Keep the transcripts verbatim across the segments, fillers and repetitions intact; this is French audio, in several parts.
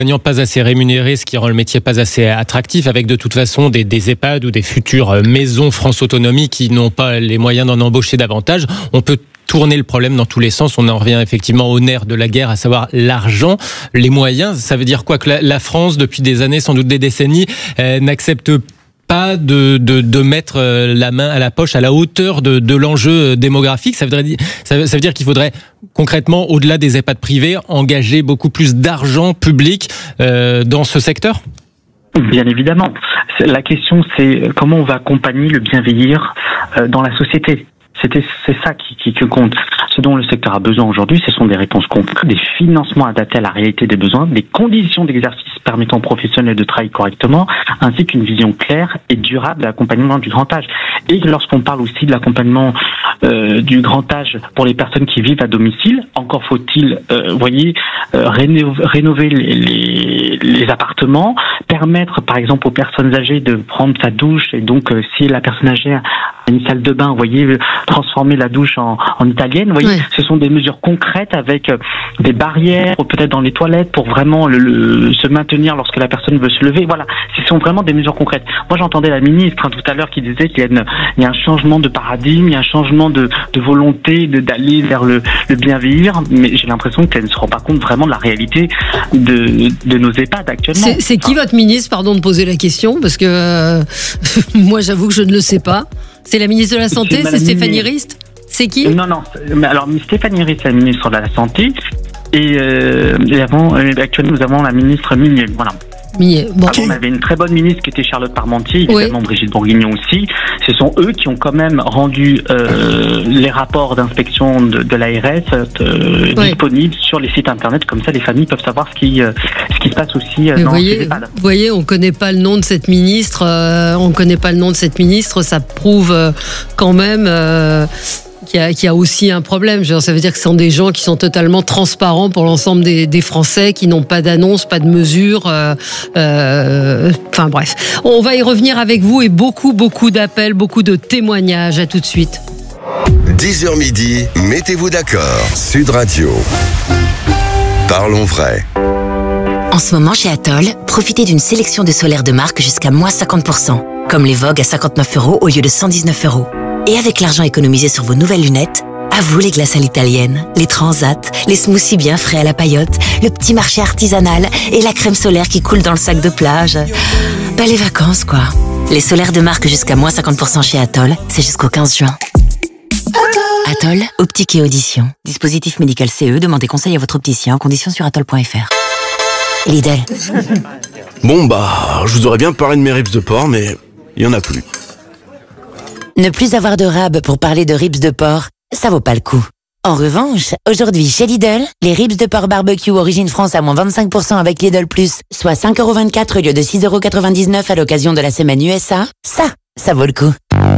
Pas assez rémunérés, ce qui rend le métier pas assez attractif, avec de toute façon des, des EHPAD ou des futures maisons France Autonomie qui n'ont pas les moyens d'en embaucher davantage. On peut tourner le problème dans tous les sens. On en revient effectivement au nerf de la guerre, à savoir l'argent, les moyens. Ça veut dire quoi? Que la, la France, depuis des années, sans doute des décennies, euh, n'accepte pas de, de, de mettre la main à la poche à la hauteur de, de l'enjeu démographique. Ça veut dire, ça veut, ça veut dire qu'il faudrait concrètement, au-delà des EHPAD privés, engager beaucoup plus d'argent public euh, dans ce secteur? Bien évidemment. La question, c'est comment on va accompagner le bien vieillir euh, dans la société. C'était, c'est ça qui, qui, qui compte. Ce dont le secteur a besoin aujourd'hui, ce sont des réponses concrètes, des financements adaptés à la réalité des besoins, des conditions d'exercice permettant aux professionnels de travailler correctement, ainsi qu'une vision claire et durable de l'accompagnement du grand âge. Et lorsqu'on parle aussi de l'accompagnement euh, du grand âge pour les personnes qui vivent à domicile, encore faut-il, euh, voyez, euh, rénover, rénover les, les, les appartements, permettre par exemple aux personnes âgées de prendre sa douche, et donc euh, si la personne âgée a une salle de bain, vous voyez, transformer la douche en, en italienne, vous voyez, oui. Ce sont des mesures concrètes avec euh, des barrières, peut-être dans les toilettes, pour vraiment le, le, se maintenir lorsque la personne veut se lever. Voilà, ce sont vraiment des mesures concrètes. Moi, j'entendais la ministre hein, tout à l'heure qui disait qu'il y a, une, il y a un changement de paradigme, il y a un changement de, de volonté de, d'aller vers le, le bien vieillir, mais j'ai l'impression qu'elle ne se rend pas compte vraiment de la réalité de, de nos EHPAD actuellement. C'est, c'est qui votre ministre, pardon de poser la question, parce que euh, moi, j'avoue que je ne le sais pas. C'est la ministre de la Santé, c'est, c'est Stéphanie Rist? C'est qui? Non, non. Alors, Stéphanie Rist, c'est la ministre de la Santé. Et, euh, et avant, actuellement, nous avons la ministre Minier. Voilà. Minier. Bon. Avant, on avait une très bonne ministre qui était Charlotte Parmentier, évidemment oui. Brigitte Bourguignon aussi. Ce sont eux qui ont quand même rendu euh, les rapports d'inspection de, de l'A R S euh, oui. disponibles sur les sites internet. Comme ça, les familles peuvent savoir ce qui, euh, ce qui se passe aussi euh, dans voyez, ces EHPAD. Vous voyez, on ne connaît pas le nom de cette ministre. Euh, on ne connaît pas le nom de cette ministre. Ça prouve euh, quand même... Euh, Qu'il y, a, qu'il y a aussi un problème. Genre, ça veut dire que ce sont des gens qui sont totalement transparents pour l'ensemble des, des Français, qui n'ont pas d'annonce, pas de mesures. Euh, euh, enfin bref, on va y revenir avec vous et beaucoup, beaucoup d'appels, beaucoup de témoignages. À tout de suite. dix heures midi, mettez-vous d'accord. Sud Radio. Parlons vrai. En ce moment, chez Atoll, profitez d'une sélection de solaires de marque jusqu'à moins cinquante pour cent. Comme les Vogue à cinquante-neuf euros au lieu de cent dix-neuf euros. Et avec l'argent économisé sur vos nouvelles lunettes, à vous les glaces à l'italienne, les transats, les smoothies bien frais à la paillote, le petit marché artisanal et la crème solaire qui coule dans le sac de plage. Ben les vacances quoi. Les solaires de marque jusqu'à moins cinquante pour cent chez Atoll, c'est jusqu'au quinze juin. Atoll, optique et audition. Dispositif médical C E, demandez conseil à votre opticien en conditions sur atoll point f r. Lidl. Bon bah, je vous aurais bien parlé de mes ribs de porc, mais il y en a plus. Ne plus avoir de rab pour parler de ribs de porc, ça vaut pas le coup. En revanche, aujourd'hui chez Lidl, les ribs de porc barbecue origine France à moins vingt-cinq pour cent avec Lidl Plus, soit cinq euros vingt-quatre au lieu de six euros quatre-vingt-dix-neuf à l'occasion de la semaine U S A, ça, ça vaut le coup.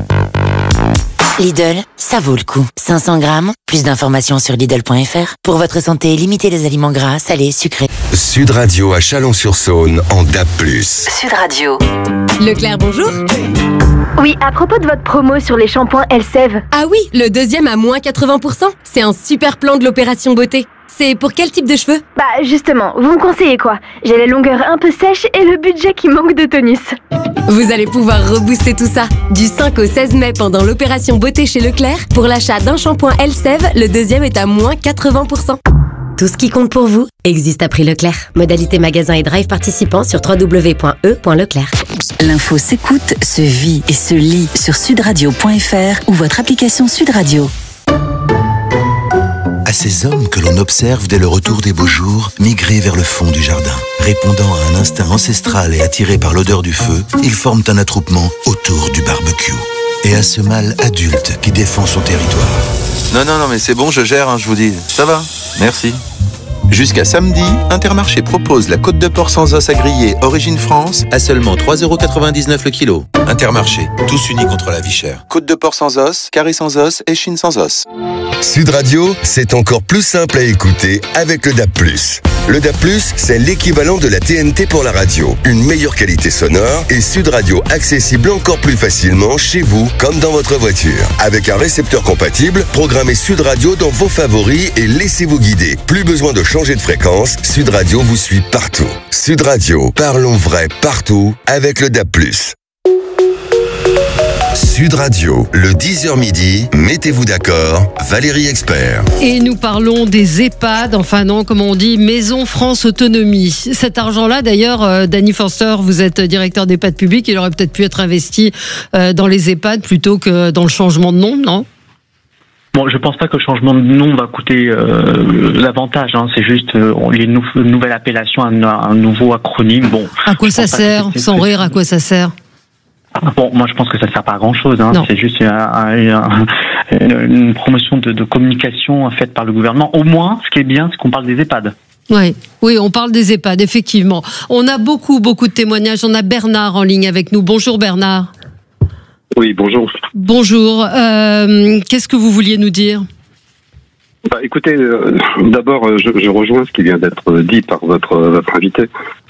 Lidl, ça vaut le coup. cinq cents grammes, plus d'informations sur Lidl point f r. Pour votre santé, limitez les aliments gras, salés, sucrés. Sud Radio à Chalon-sur-Saône en D A B plus. Sud Radio. Leclerc, bonjour. Oui, à propos de votre promo sur les shampoings Elseve. Ah oui, le deuxième à moins quatre-vingts pour cent. C'est un super plan de l'opération beauté. C'est pour quel type de cheveux? Bah justement, vous me conseillez quoi? J'ai les longueurs un peu sèches et le budget qui manque de tonus. Vous allez pouvoir rebooster tout ça. Du cinq au seize mai pendant l'opération beauté chez Leclerc, pour l'achat d'un shampoing Elseve, le deuxième est à moins quatre-vingts pour cent. Tout ce qui compte pour vous existe à prix Leclerc. Modalité magasin et drive participants sur w w w point e point leclerc. L'info s'écoute, se vit et se lit sur sudradio point f r ou votre application Sud Radio. À ces hommes que l'on observe dès le retour des beaux jours, migrer vers le fond du jardin. Répondant à un instinct ancestral et attirés par l'odeur du feu, ils forment un attroupement autour du barbecue. Et à ce mâle adulte qui défend son territoire. Non, non, non, mais c'est bon, je gère, hein, je vous dis. Ça va, merci. Jusqu'à samedi, Intermarché propose la côte de porc sans os à griller Origine France à seulement trois euros quatre-vingt-dix-neuf le kilo. Intermarché, tous unis contre la vie chère. Côte de porc sans os, carré sans os et chine sans os. Sud Radio, c'est encore plus simple à écouter avec le D A B plus. Le D A B plus, c'est l'équivalent de la T N T pour la radio. Une meilleure qualité sonore et Sud Radio accessible encore plus facilement chez vous comme dans votre voiture. Avec un récepteur compatible, programmez Sud Radio dans vos favoris et laissez-vous guider. Plus besoin de changer changez de fréquence, Sud Radio vous suit partout. Sud Radio, parlons vrai partout avec le D A B plus. Sud Radio, le dix heures midi, mettez-vous d'accord, Valérie Expert. Et nous parlons des EHPAD, enfin non, comme on dit, Maison France Autonomie. Cet argent-là, d'ailleurs, euh, Danny Forster, vous êtes directeur d'EHPAD public, il aurait peut-être pu être investi euh, dans les EHPAD plutôt que dans le changement de nom, non ? Bon, je pense pas que le changement de nom va coûter euh, l'avantage. Hein. C'est juste euh, une, nou- une nouvelle appellation, un, un nouveau acronyme. Bon. À quoi ça sert ? Sans rire, à quoi ça sert ? Bon, moi je pense que ça ne sert pas à grand chose. Hein. C'est juste un, un, un, une promotion de, de communication faite par le gouvernement. Au moins, ce qui est bien, c'est qu'on parle des EHPAD. Oui, oui, on parle des EHPAD, effectivement. On a beaucoup, beaucoup de témoignages. On a Bernard en ligne avec nous. Bonjour Bernard. Oui, bonjour. Bonjour. Euh, qu'est-ce que vous vouliez nous dire ? Bah, écoutez, euh, d'abord, je, je rejoins ce qui vient d'être dit par votre, votre invité.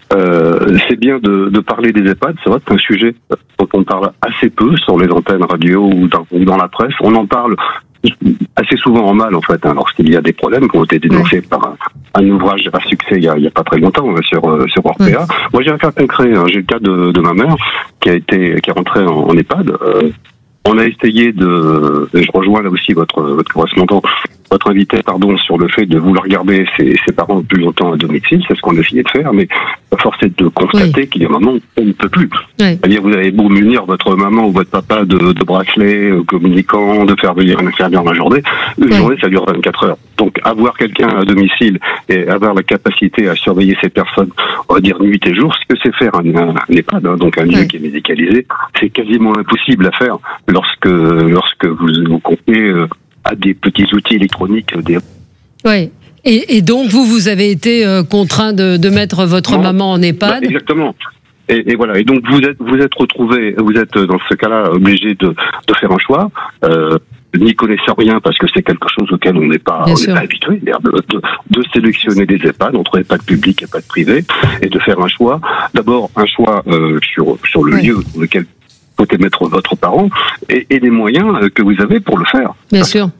Euh, c'est bien de, de parler des EHPAD, c'est vrai que c'est un sujet dont on parle assez peu sur les antennes radio ou dans, ou dans la presse. On en parle assez souvent en mal, en fait, hein, lorsqu'il y a des problèmes qui ont été dénoncés oui. par un, un ouvrage à succès il y a, il y a pas très longtemps sur, sur Orpea. Oui. Moi, j'ai un cas concret, hein, j'ai le cas de, de ma mère qui a été qui est rentrée en, en EHPAD. Euh, on a essayé de, je rejoins là aussi votre, votre correspondant, votre invité, pardon, sur le fait de vouloir garder ses, ses parents plus longtemps à domicile. C'est ce qu'on a essayé de faire, mais force est de constater oui. qu'il y a un moment où on ne peut plus. Oui. C'est-à-dire, vous avez beau munir votre maman ou votre papa de, de bracelets communicants, de faire venir un infirmière la journée, une oui. journée, ça dure vingt-quatre heures. Donc, avoir quelqu'un à domicile et avoir la capacité à surveiller ces personnes, on va dire nuit et jour, ce que c'est faire un, un, un EHPAD, hein, donc un lieu oui. qui est médicalisé, c'est quasiment impossible à faire lorsque, lorsque vous vous comptez euh, à des petits outils électroniques. Des... Oui. Et, et donc, vous, vous avez été euh, contraint de, de mettre votre non, maman en EHPAD. Bah, exactement. Et, et voilà. Et donc, vous êtes, vous êtes retrouvé, vous êtes dans ce cas-là obligé de, de faire un choix. Euh, n'y connaissant rien, parce que c'est quelque chose auquel on n'est pas, on n'est pas habitué, de, de, de sélectionner des EHPAD entre EHPAD public et EHPAD privé, et de faire un choix. D'abord, un choix euh, sur, sur le oui. lieu dans lequel vous pouvez mettre votre parent, et, et les moyens que vous avez pour le faire. Bien parce sûr.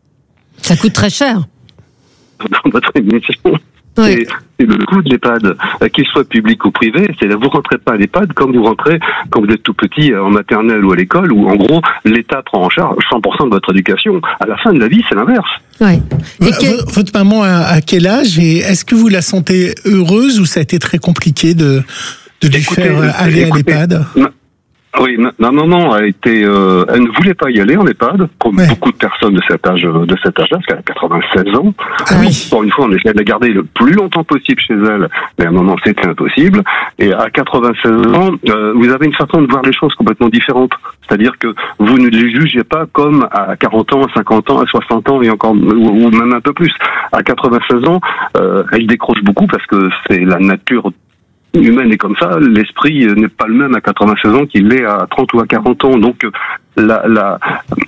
Ça coûte très cher. Dans votre émission. Oui. Et, et le coût de l'EHPAD, qu'il soit public ou privé, c'est là, vous rentrez pas à l'EHPAD comme vous rentrez quand vous êtes tout petit en maternelle ou à l'école, où en gros l'État prend en charge cent pour cent de votre éducation. À la fin de la vie, c'est l'inverse. Ouais. Et que... Votre maman a à quel âge et est-ce que vous la sentez heureuse ou ça a été très compliqué de, de lui écoutez, faire aller écoutez, à l'EHPAD? ma... Oui, ma, ma maman a été, euh, elle ne voulait pas y aller en EHPAD, comme ouais. beaucoup de personnes de cet âge, de cet âge-là, parce qu'elle a quatre-vingt-seize ans. Ah oui. Pour une fois, on essayait de la garder le plus longtemps possible chez elle, mais à un moment, c'était impossible. Et à quatre-vingt-seize ans, euh, vous avez une façon de voir les choses complètement différente. C'est-à-dire que vous ne les jugez pas comme à quarante ans, à cinquante ans, à soixante ans et encore, ou, ou même un peu plus. À quatre-vingt-seize ans, euh, elle décroche beaucoup parce que c'est la nature humaine est comme ça, l'esprit n'est pas le même à quatre-vingt-seize ans qu'il l'est à trente ou à quarante ans. Donc, la, la,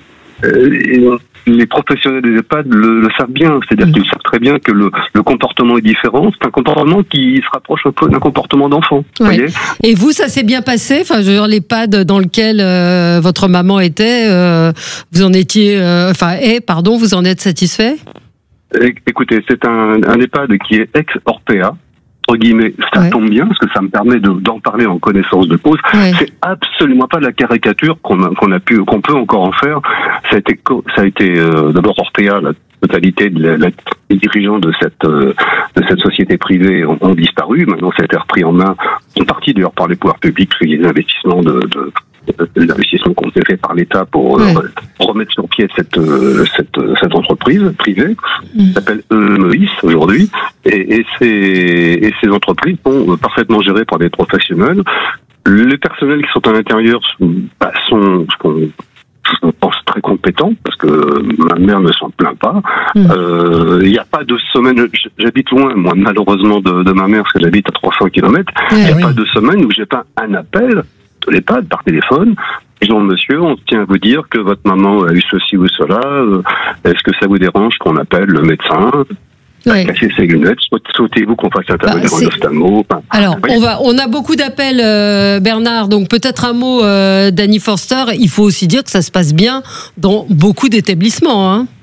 euh, les professionnels des EHPAD le, le savent bien. C'est-à-dire mmh. qu'ils savent très bien que le, le comportement est différent. C'est un comportement qui se rapproche un peu d'un comportement d'enfant. Ouais. Voyez. Et vous, ça s'est bien passé? Enfin, je veux dire, l'EHPAD dans lequel euh, votre maman était, euh, vous en étiez, euh, enfin, est, pardon, vous en êtes satisfait? Écoutez, c'est un, un EHPAD qui est ex-Orpea. Guillemets, ça ouais. tombe bien parce que ça me permet de, d'en parler en connaissance de cause. Ouais. C'est absolument pas la caricature qu'on a, qu'on a pu, qu'on peut encore en faire. Ça a été, ça a été euh, d'abord Orpea, la totalité de la, la, les dirigeants de cette euh, de cette société privée ont, ont disparu. Maintenant, ça a été repris en main, en partie d'ailleurs par les pouvoirs publics, il y a des investissements de, de l'investissement qu'on fait par l'État pour ouais. euh, remettre sur pied cette euh, cette cette entreprise privée mmh. qui s'appelle E M E I S aujourd'hui et, et ces et ces entreprises sont parfaitement gérées par des professionnels. Les personnels qui sont à l'intérieur bah, sont ce qu'on je pense très compétents parce que ma mère ne s'en plaint pas. Il mmh. euh, n'y a pas de semaine. J'habite loin, moi, malheureusement de, de ma mère parce que j'habite à trois cents kilomètres. Il n'y a oui. pas de semaine où j'ai pas un appel de l'EHPAD par téléphone. Disons, monsieur, on tient à vous dire que votre maman a eu ceci ou cela. Est-ce que ça vous dérange qu'on appelle le médecin? Ouais. Casser ses lunettes, souhaitez-vous qu'on fasse intervenir bah, un ophtalmo? Enfin, alors, on va, on a beaucoup d'appels, euh, Bernard. Donc peut-être un mot, euh, Danny Forster. Il faut aussi dire que ça se passe bien dans beaucoup d'établissements. Hein.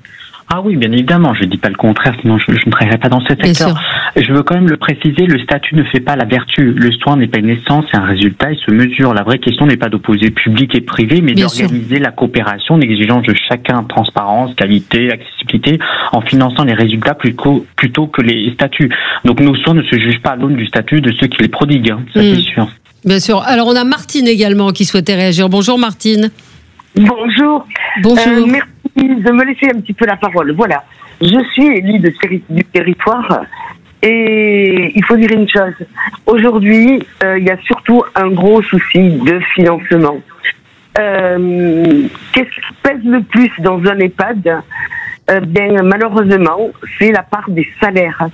Ah oui, bien évidemment, je ne dis pas le contraire, sinon je, je ne travaillerai pas dans ce secteur. Je veux quand même le préciser, le statut ne fait pas la vertu. Le soin n'est pas une essence, c'est un résultat, il se mesure. La vraie question n'est pas d'opposer public et privé, mais d'organiser la coopération, en exigeant de chacun transparence, qualité, accessibilité, en finançant les résultats plutôt, plutôt que les statuts. Donc nos soins ne se jugent pas à l'aune du statut de ceux qui les prodiguent, hein, ça mmh. c'est sûr. Bien sûr. Alors on a Martine également qui souhaitait réagir. Bonjour Martine. Bonjour. Bonjour. Euh, merci de me laisser un petit peu la parole. Voilà. Je suis élue de terri- du territoire et il faut dire une chose. Aujourd'hui, euh, il y a surtout un gros souci de financement. Euh, qu'est-ce qui pèse le plus dans un EHPAD ? euh, Bien, malheureusement, c'est la part des salaires.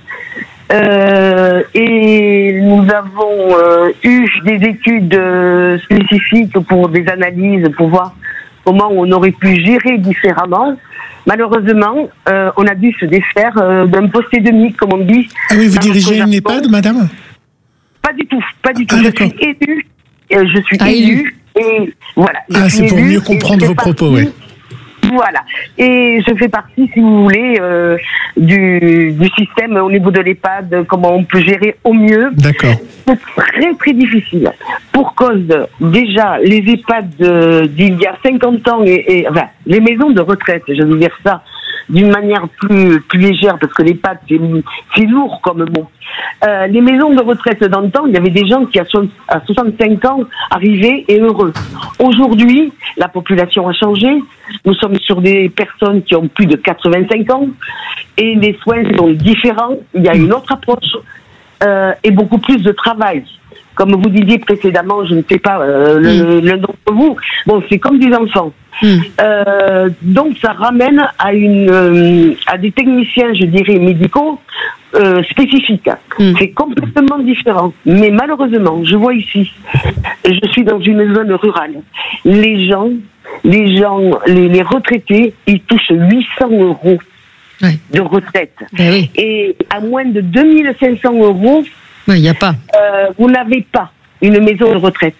Euh, et nous avons euh, eu des études euh, spécifiques pour des analyses, pour voir comment on aurait pu gérer différemment. Malheureusement, euh, on a dû se défaire euh, d'un poste et demi, comme on dit. Ah oui, vous dirigez une EHPAD, madame ? Pas du tout, pas du tout. Ah, je d'accord. suis élue, euh, je suis ah, élue, et voilà. Ah, c'est pour mieux comprendre vos propos, oui. Voilà. Et je fais partie, si vous voulez, euh, du, du système au niveau de l'EHPAD, comment on peut gérer au mieux. D'accord. C'est très, très difficile. Pour cause, de, déjà, les EHPAD de, d'il y a cinquante ans, et, et enfin, les maisons de retraite, je veux dire ça d'une manière plus, plus légère, parce que l'EHPAD, c'est, c'est lourd comme mot. Euh, les maisons de retraite d'antan, il y avait des gens qui, à soixante-cinq ans, arrivaient et heureux. Aujourd'hui, la population a changé. Nous sommes sur des personnes qui ont plus de quatre-vingt-cinq ans et les soins sont différents. Il y a une autre approche euh, et beaucoup plus de travail. Comme vous disiez précédemment, je ne sais pas, euh, le, l'un d'entre vous, bon, c'est comme des enfants. Mm. Euh, donc ça ramène à une euh, à des techniciens, je dirais, médicaux euh, spécifiques. Mm. C'est complètement différent. Mais malheureusement, je vois ici, je suis dans une zone rurale. Les gens, les gens, les, les retraités, ils touchent huit cents euros ouais. de retraite. Ben oui. Et à moins de deux mille cinq cents euros, il n'y a pas. Euh, vous n'avez pas une maison de retraite.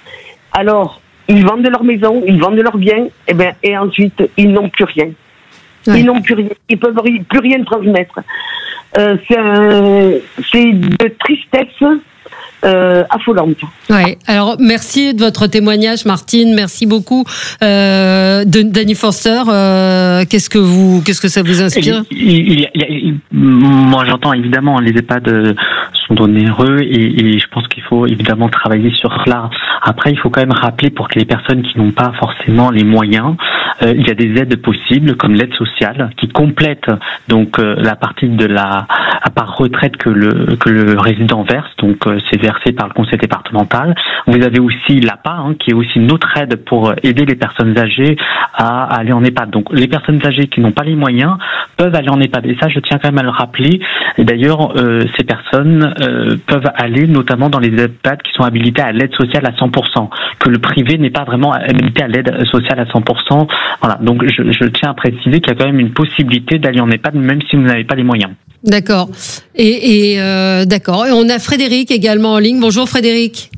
Alors, ils vendent leur maison, ils vendent leurs biens, et, ben, et ensuite, ils n'ont plus rien. Ouais. Ils n'ont plus rien. Ils ne peuvent plus rien transmettre. Euh, c'est, un, c'est de tristesse euh, affolante. Ouais. Alors, merci de votre témoignage, Martine. Merci beaucoup. Euh, de, Danny Forster, euh, qu'est-ce que vous, qu'est-ce que ça vous inspire ? il, il, il, il, Moi, j'entends évidemment les EHPAD sont onéreux et, et je pense qu'il faut évidemment travailler sur cela. Après, il faut quand même rappeler pour que les personnes qui n'ont pas forcément les moyens, euh, il y a des aides possibles comme l'aide sociale qui complète donc euh, la partie de la à part retraite que le que le résident verse. Donc euh, c'est versé par le conseil départemental. Vous avez aussi l'A P A hein, qui est aussi une autre aide pour aider les personnes âgées à, à aller en EHPAD. Donc les personnes âgées qui n'ont pas les moyens peuvent aller en EHPAD et ça je tiens quand même à le rappeler. Et d'ailleurs euh, ces personnes euh, peuvent aller notamment dans les EHPAD qui sont habilités à l'aide sociale à cent pour cent, que le privé n'est pas vraiment habilité à l'aide sociale à cent pour cent. Voilà, donc je, je tiens à préciser qu'il y a quand même une possibilité d'aller en EHPAD même si vous n'avez pas les moyens. D'accord. Et, et euh, d'accord. Et on a Frédéric également en ligne. Bonjour Frédéric.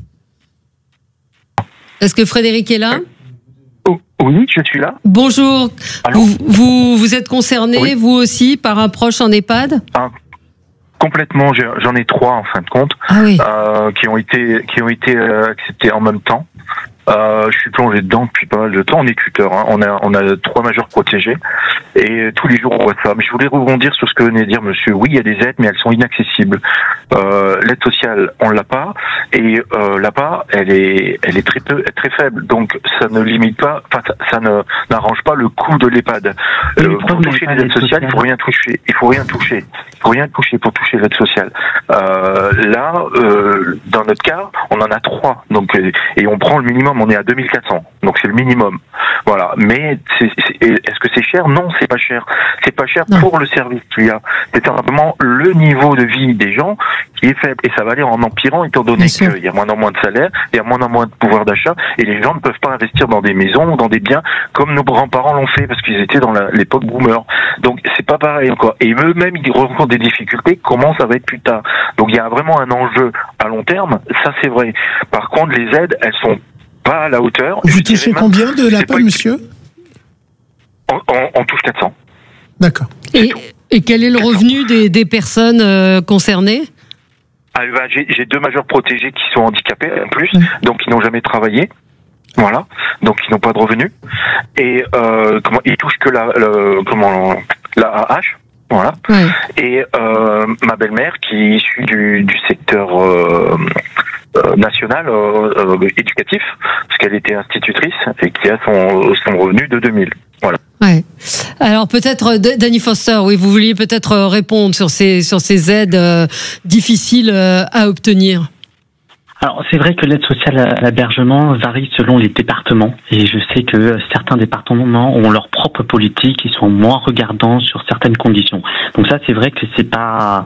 Est-ce que Frédéric est là ? Oh, oui, je suis là. Bonjour. Vous, vous, vous êtes concerné, oui. vous aussi, par un proche en EHPAD ? ah, Complètement. J'en ai trois en fin de compte, ah oui. euh, qui ont été qui ont été euh, acceptés en même temps. Euh, je suis plongé dedans depuis pas mal de temps. On est tuteur, hein. on a on a trois majeurs protégés et tous les jours on voit ça. Mais je voulais rebondir sur ce que venait de dire monsieur. Oui, il y a des aides, mais elles sont inaccessibles. Euh, l'aide sociale, on l'a pas, et euh, là-bas, elle est elle est très peu très faible. Donc ça ne limite pas, enfin ça, ça ne n'arrange pas le coût de l'EHPAD. Euh, pour toucher l'aide sociale, il faut rien toucher. Il faut rien toucher. Il faut rien toucher pour toucher l'aide sociale. Euh, là, euh, dans notre cas, on en a trois. Donc et on prend le minimum. On est à deux mille quatre cents, donc c'est le minimum. Voilà. Mais c'est, c'est, est-ce que c'est cher ? Non, c'est pas cher. C'est pas cher non. pour le service qu'il y a. C'est simplement le niveau de vie des gens qui est faible. Et ça va aller en empirant étant donné qu'il y a moins en moins de salaire, il y a moins en moins de pouvoir d'achat, et les gens ne peuvent pas investir dans des maisons ou dans des biens comme nos grands-parents l'ont fait parce qu'ils étaient dans la, l'époque boomer. Donc c'est pas pareil encore. Et eux-mêmes, ils rencontrent des difficultés. Comment ça va être plus tard ? Donc il y a vraiment un enjeu à long terme. Ça c'est vrai. Par contre, les aides, elles sont pas à la hauteur. Vous touchez combien de l'A P A, monsieur ? on, on, on touche quatre cents. D'accord. Et, et quel est le revenu des, des personnes euh, concernées ? Ah, bah, j'ai, j'ai deux majeurs protégés qui sont handicapés en plus, mmh. donc ils n'ont jamais travaillé. Voilà, donc ils n'ont pas de revenus. Et euh, comment ils touchent que la, le, comment la A H. Voilà. Ouais. Et euh, ma belle-mère, qui est issue du, du secteur euh, euh, national euh, euh, éducatif, parce qu'elle était institutrice et qui a son, son revenu de deux mille. Voilà. Ouais. Alors peut-être Danny Foster, oui, vous vouliez peut-être répondre sur ces sur ces aides euh, difficiles euh, à obtenir. Alors c'est vrai que l'aide sociale à l'hébergement varie selon les départements et je sais que certains départements ont leur propre politique, ils sont moins regardants sur certaines conditions. Donc ça c'est vrai que c'est pas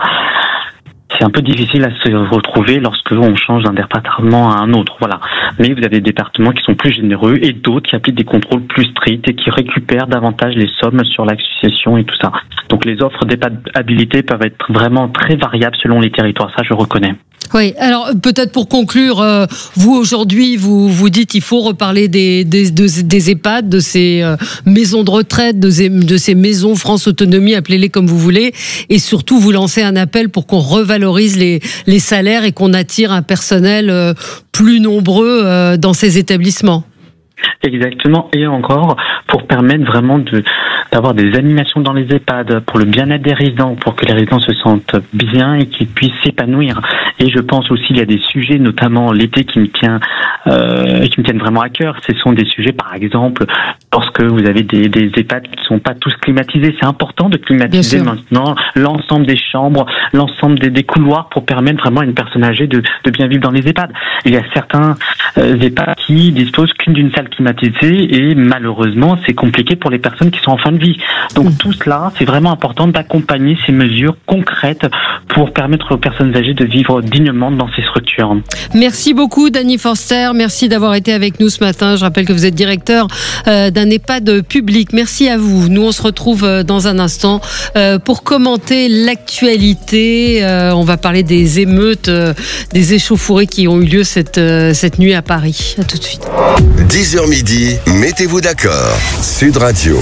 c'est un peu difficile à se retrouver lorsque on change d'un département à un autre, voilà. Mais vous avez des départements qui sont plus généreux et d'autres qui appliquent des contrôles plus stricts et qui récupèrent davantage les sommes sur l'association et tout ça. Donc les offres d'épargnabilité peuvent être vraiment très variables selon les territoires, ça je reconnais. Oui, alors peut-être pour conclure, euh, vous aujourd'hui, vous vous dites qu'il faut reparler des des, de, des EHPAD, de ces euh, maisons de retraite, de ces, de ces maisons France Autonomie, appelez-les comme vous voulez, et surtout vous lancez un appel pour qu'on revalorise les les salaires et qu'on attire un personnel euh, plus nombreux euh, dans ces établissements. Exactement, et encore pour permettre vraiment de d'avoir des animations dans les EHPAD pour le bien-être des résidents, pour que les résidents se sentent bien et qu'ils puissent s'épanouir. Et je pense aussi il y a des sujets, notamment l'été, qui me tient euh, qui me tiennent vraiment à cœur. Ce sont des sujets, par exemple, lorsque vous avez des, des EHPAD qui ne sont pas tous climatisés. C'est important de climatiser maintenant l'ensemble des chambres, l'ensemble des, des couloirs pour permettre vraiment à une personne âgée de, de bien vivre dans les EHPAD. Il y a certains euh, EHPAD qui disposent qu'une d'une salle climatisée et malheureusement c'est compliqué pour les personnes qui sont en fin de vie. Donc mmh. tout cela, c'est vraiment important d'accompagner ces mesures concrètes pour permettre aux personnes âgées de vivre dignement dans ces structures. Merci beaucoup Danny Forster, merci d'avoir été avec nous ce matin. Je rappelle que vous êtes directeur euh, d'un EHPAD public. Merci à vous. Nous on se retrouve euh, dans un instant euh, pour commenter l'actualité. Euh, on va parler des émeutes, euh, des échauffourées qui ont eu lieu cette, euh, cette nuit à Paris. À tout de suite. dix heures midi, mettez-vous d'accord. Sud Radio.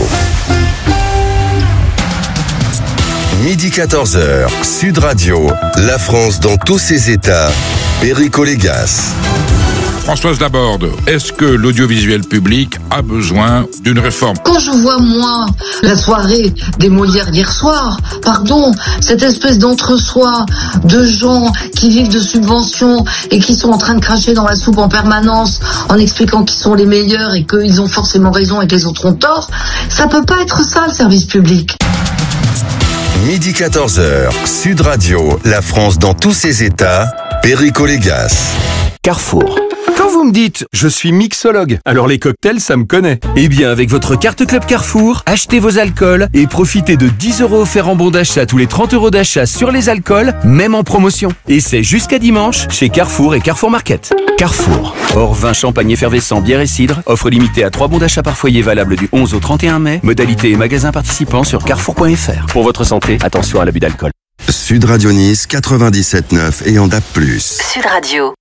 Midi quatorze heures, Sud Radio, la France dans tous ses états, Perico Légas. Françoise Laborde, est-ce que l'audiovisuel public a besoin d'une réforme ? Quand je vois, moi, la soirée des Molières hier soir, pardon, cette espèce d'entre-soi de gens qui vivent de subventions et qui sont en train de cracher dans la soupe en permanence en expliquant qu'ils sont les meilleurs et qu'ils ont forcément raison et que les autres ont tort, ça peut pas être ça, le service public. Midi quatorze heures, Sud Radio, la France dans tous ses états, Perico Légas. Carrefour. Quand vous me dites « je suis mixologue », alors les cocktails, ça me connaît. Eh bien, avec votre carte Club Carrefour, achetez vos alcools et profitez de dix euros offerts en bon d'achat tous les trente euros d'achat sur les alcools, même en promotion. Et c'est jusqu'à dimanche chez Carrefour et Carrefour Market. Carrefour. Hors vin, champagne effervescent, bière et cidre. Offre limitée à trois bons d'achat par foyer valable du onze au trente et un mai. Modalité et magasins participants sur carrefour point f r. Pour votre santé, attention à l'abus d'alcool. Sud Radio Nice quatre-vingt-dix-sept neuf et en D A B plus. Sud Radio.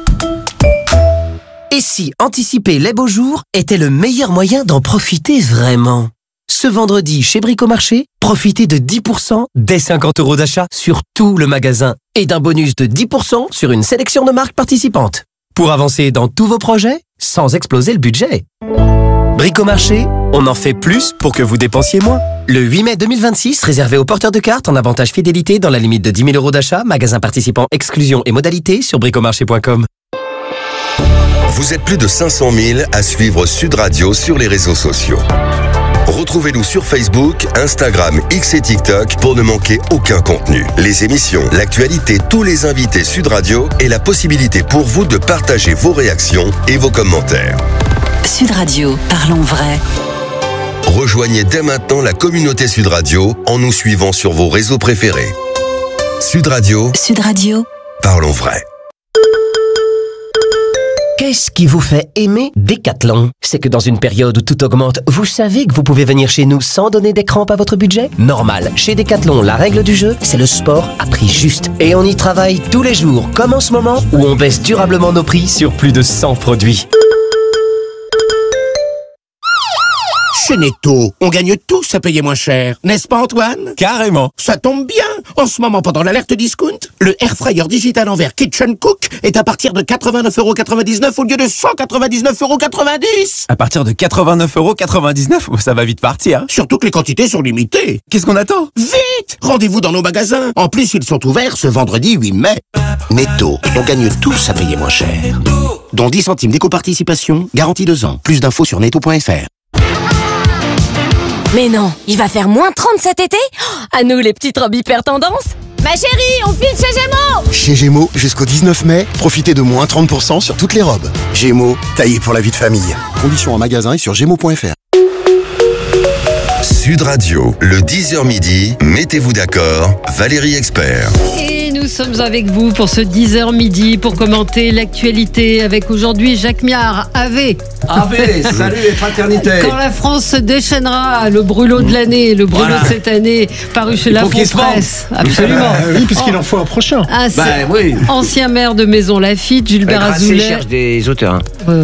Et si anticiper les beaux jours était le meilleur moyen d'en profiter vraiment ? Ce vendredi, chez Bricomarché, profitez de dix pour cent dès cinquante euros d'achat sur tout le magasin et d'un bonus de dix pour cent sur une sélection de marques participantes. Pour avancer dans tous vos projets, sans exploser le budget. Bricomarché, on en fait plus pour que vous dépensiez moins. Le huit mai deux mille vingt-six, réservé aux porteurs de cartes en avantage fidélité dans la limite de dix mille euros d'achat, magasin participant, exclusion et modalités sur bricomarché point com. Vous êtes plus de cinq cent mille à suivre Sud Radio sur les réseaux sociaux. Retrouvez-nous sur Facebook, Instagram, X et TikTok pour ne manquer aucun contenu. Les émissions, l'actualité, tous les invités Sud Radio et la possibilité pour vous de partager vos réactions et vos commentaires. Sud Radio, parlons vrai. Rejoignez dès maintenant la communauté Sud Radio en nous suivant sur vos réseaux préférés. Sud Radio. Sud Radio. Parlons vrai. Qu'est-ce qui vous fait aimer Decathlon ? C'est que dans une période où tout augmente, vous savez que vous pouvez venir chez nous sans donner des crampes à votre budget ? Normal, chez Decathlon, la règle du jeu, c'est le sport à prix juste. Et on y travaille tous les jours, comme en ce moment, où on baisse durablement nos prix sur plus de cent produits. Chez Netto, on gagne tous à payer moins cher, n'est-ce pas Antoine? Carrément. Ça tombe bien. En ce moment, pendant l'alerte discount, le air fryer digital en verre Kitchen Cook est à partir de quatre-vingt-neuf euros quatre-vingt-dix-neuf au lieu de cent quatre-vingt-dix-neuf euros quatre-vingt-dix. À partir de quatre-vingt-neuf euros quatre-vingt-dix-neuf, ça va vite partir. Hein. Surtout que les quantités sont limitées. Qu'est-ce qu'on attend? Vite! Rendez-vous dans nos magasins. En plus, ils sont ouverts ce vendredi huit mai. Netto, on gagne tous à payer moins cher. Dont dix centimes d'éco-participation, garantie deux ans. Plus d'infos sur netto point f r. Mais non, il va faire moins trente cet été? À nous les petites robes hyper tendance. Ma chérie, on file chez Gémeaux! Chez Gémeaux, jusqu'au dix-neuf mai, profitez de moins trente pour cent sur toutes les robes. Gémeaux, taillé pour la vie de famille. Conditions en magasin et sur gémeaux point f r. Sud Radio, le dix heures midi, mettez-vous d'accord, Valérie Expert. Et nous sommes avec vous pour ce dix heures midi pour commenter l'actualité avec aujourd'hui Jacques Miard. Ave Ave, salut les fraternités. Quand la France se déchaînera, le brûlot de l'année, le brûlot voilà. de cette année, paru chez La France Presse. Absolument. Oui, puisqu'il en faut un prochain. Ah, bah, oui. Ancien maire de Maison Lafitte, Gilbert Grasset Azoulay. cherche des auteurs. Hein. Euh,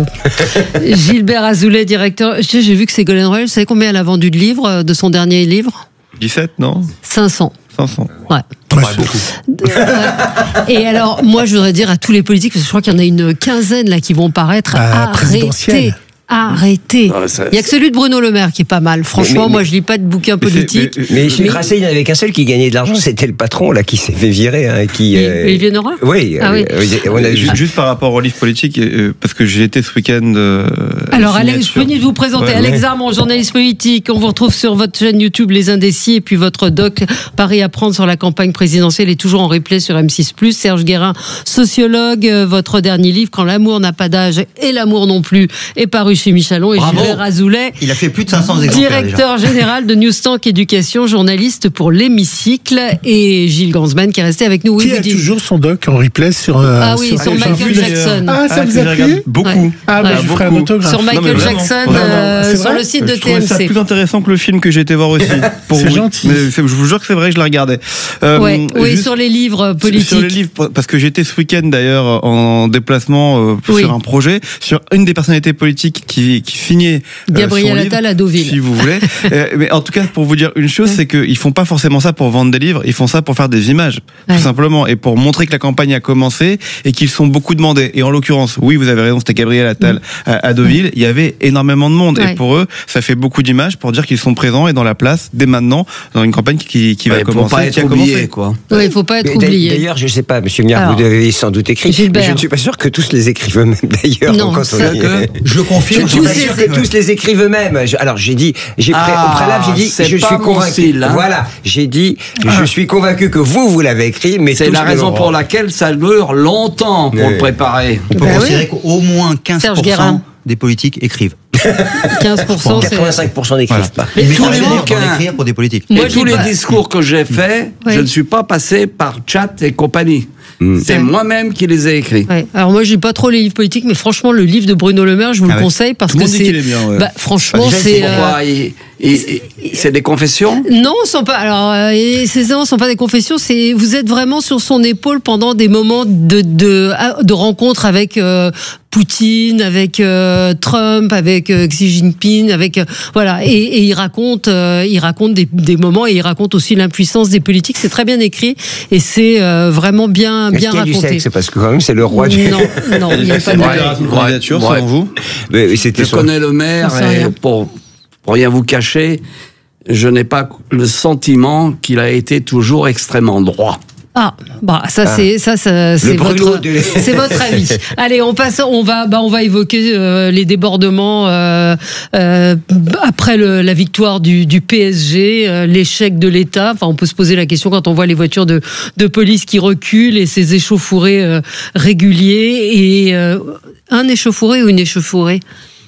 Gilbert Azoulay, directeur. J'ai vu que Ségolène Royal, vous savez combien elle a vendu de livres, de son dernier livre? dix-sept, non? cinq cents. cinq cents. Ouais. Ouais, beaucoup. Ouais. Et alors, moi, je voudrais dire à tous les politiques, parce que je crois qu'il y en a une quinzaine là qui vont paraître, Ah, arrêtez. Arrêtez. Non, ça- Il n'y a que celui de Bruno Le Maire qui est pas mal. Franchement, Mais- mais- moi, je lis pas de bouquins politiques. Mais chez Grasset, il n'y en avait qu'un seul qui gagnait de l'argent, c'était le patron là qui s'est fait virer. Hein, qui, euh, Olivier Nora Oui, Ah euh, oui. euh, on a vu. Juste, juste par rapport au livre politique, euh, parce que j'ai été ce week-end. Euh, Alors, à la Alex, je signature. peux vous présenter Ouais, Alex ouais. Armand, journaliste politique. On vous retrouve sur votre chaîne YouTube Les Indécis et puis votre doc Paris à prendre sur la campagne présidentielle est toujours en replay sur M six plus. Serge Guérin, sociologue, euh, votre dernier livre Quand l'amour n'a pas d'âge et l'amour non plus est paru chez Michalon. Et Bravo. Gilbert Azoulay, Il a fait plus de cinq cents exemplaires directeur déjà. général de Newstank Éducation, journaliste pour l'Hémicycle, et Gilles Gansman qui est resté avec nous. Oui, Qui vous a dites- toujours son doc en replay sur. euh, Ah oui, sur j'ai Michael vu d'ailleurs. Jackson. Ah, ça Ah, vous que a je plu regarde beaucoup. Ouais. Ah, bah, Ouais. je ferai un beaucoup. autographe. Sur Michael Non, mais Jackson, vraiment. euh, C'est sur vrai le site de Je trouvais ça T M C. plus intéressant que le film que j'ai été voir aussi. Pour C'est vous. gentil. Mais c'est- je vous jure que c'est vrai que je la regardais. Euh, Ouais, oui, juste- sur les livres politiques. Sur les livres, parce que j'étais ce week-end d'ailleurs en déplacement euh, Oui. sur un projet, sur une des personnalités politiques qui, qui signait euh, Gabriel son Attal livre, à Deauville. si vous voulez. Euh, mais en tout cas, pour vous dire une chose, c'est qu'ils font pas forcément ça pour vendre des livres, ils font ça pour faire des images, Ouais. tout simplement, et pour montrer que la campagne a commencé et qu'ils sont beaucoup demandés. Et en l'occurrence, oui, vous avez raison, c'était Gabriel Attal à, à Deauville. Il y avait énormément de monde, Ouais. et pour eux, ça fait beaucoup d'images pour dire qu'ils sont présents et dans la place dès maintenant dans une campagne qui, qui va Ouais, pour commencer, pas qui être a commencé. oublié, quoi. Oui, il ne faut pas être Mais d'a- oublié. D'ailleurs, je sais pas, Monsieur Miard, Alors, vous avez sans doute écrit, Gilbert. mais je ne suis pas sûr que tous les écrivent eux-mêmes d'ailleurs. Non, quand on ça- y- Que- je le confirme, Je je suis suis pas pas sûr sûr que tous les écrivent eux-mêmes. Je- Alors j'ai dit, j'ai pré- Ah, au préalable, j'ai dit, c'est je pas suis mon convaincu. style, hein. Voilà, j'ai dit, je suis convaincu que vous, vous l'avez écrit, mais C'est tous la ne raison l'auront. pour laquelle ça dure longtemps pour Oui. le préparer. On peut Bah considérer oui. qu'au moins quinze Serge pour Guérin. cent des politiques écrivent. quinze pour cent, c'est... quatre-vingt-cinq pour cent n'écrivent pas. Mais Mais tous tous les les bouquins- écrire pour des politiques. Moi, Et je tous dis les pas- discours que j'ai faits, Oui. je ne suis pas passé par chat et compagnie. C'est Ouais. moi-même qui les ai écrits. Ouais. Alors moi, je lis pas trop les livres politiques, mais franchement, le livre de Bruno Le Maire, je vous Ah le ouais. conseille parce Tout le que monde dit c'est, qu'il est bien, ouais. bah, franchement, Déjà, c'est. pourquoi euh, il- il- il- c'est des confessions. Non, ce sont pas. Alors, euh, et ces ne sont pas des confessions. C'est vous êtes vraiment sur son épaule pendant des moments de de, de rencontres avec euh, Poutine, avec euh, Trump, avec euh, Xi Jinping, avec euh, voilà. Et, et il raconte, euh, il raconte des, des moments et il raconte aussi l'impuissance des politiques. C'est très bien écrit et c'est euh, vraiment bien Est-ce bien qu'il y a du raconté. sexe, parce que quand même c'est le roi du. Non, non, il n'y a pas de. Une candidature, Ouais. selon vous? Mais, mais c'était Je sur- connais le maire J'en sais et rien. pour, pour rien vous cacher, je n'ai pas le sentiment qu'il a été toujours extrêmement droit. Ah, bah ça Ah. c'est ça, ça c'est brûlot votre de- c'est votre avis. Allez, on passe, on va bah on va évoquer euh, les débordements euh, euh, après le, la victoire du, du P S G, euh, l'échec de l'État. Enfin, on peut se poser la question quand on voit les voitures de de police qui reculent et ces échauffourées euh, réguliers et euh, un échauffouré ou une échauffourée.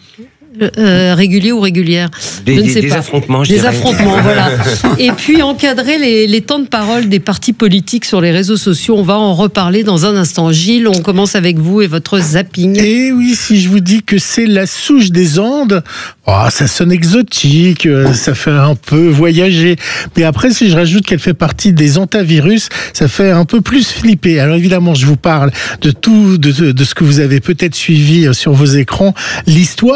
Euh, régulier ou régulière Des- Je ne des- sais des pas. affrontements, je Des dirais. affrontements, voilà. Et puis encadrer les, les temps de parole des partis politiques sur les réseaux sociaux. On va en reparler dans un instant. Gilles, on commence avec vous et votre zapping. Et oui, si je vous dis que c'est la souche des Andes, oh, ça sonne exotique, euh, ça fait un peu voyager. Mais après, si je rajoute qu'elle fait partie des hantavirus, ça fait un peu plus flipper. Alors évidemment, je vous parle de tout, de, de, de ce que vous avez peut-être suivi sur vos écrans, l'histoire de ce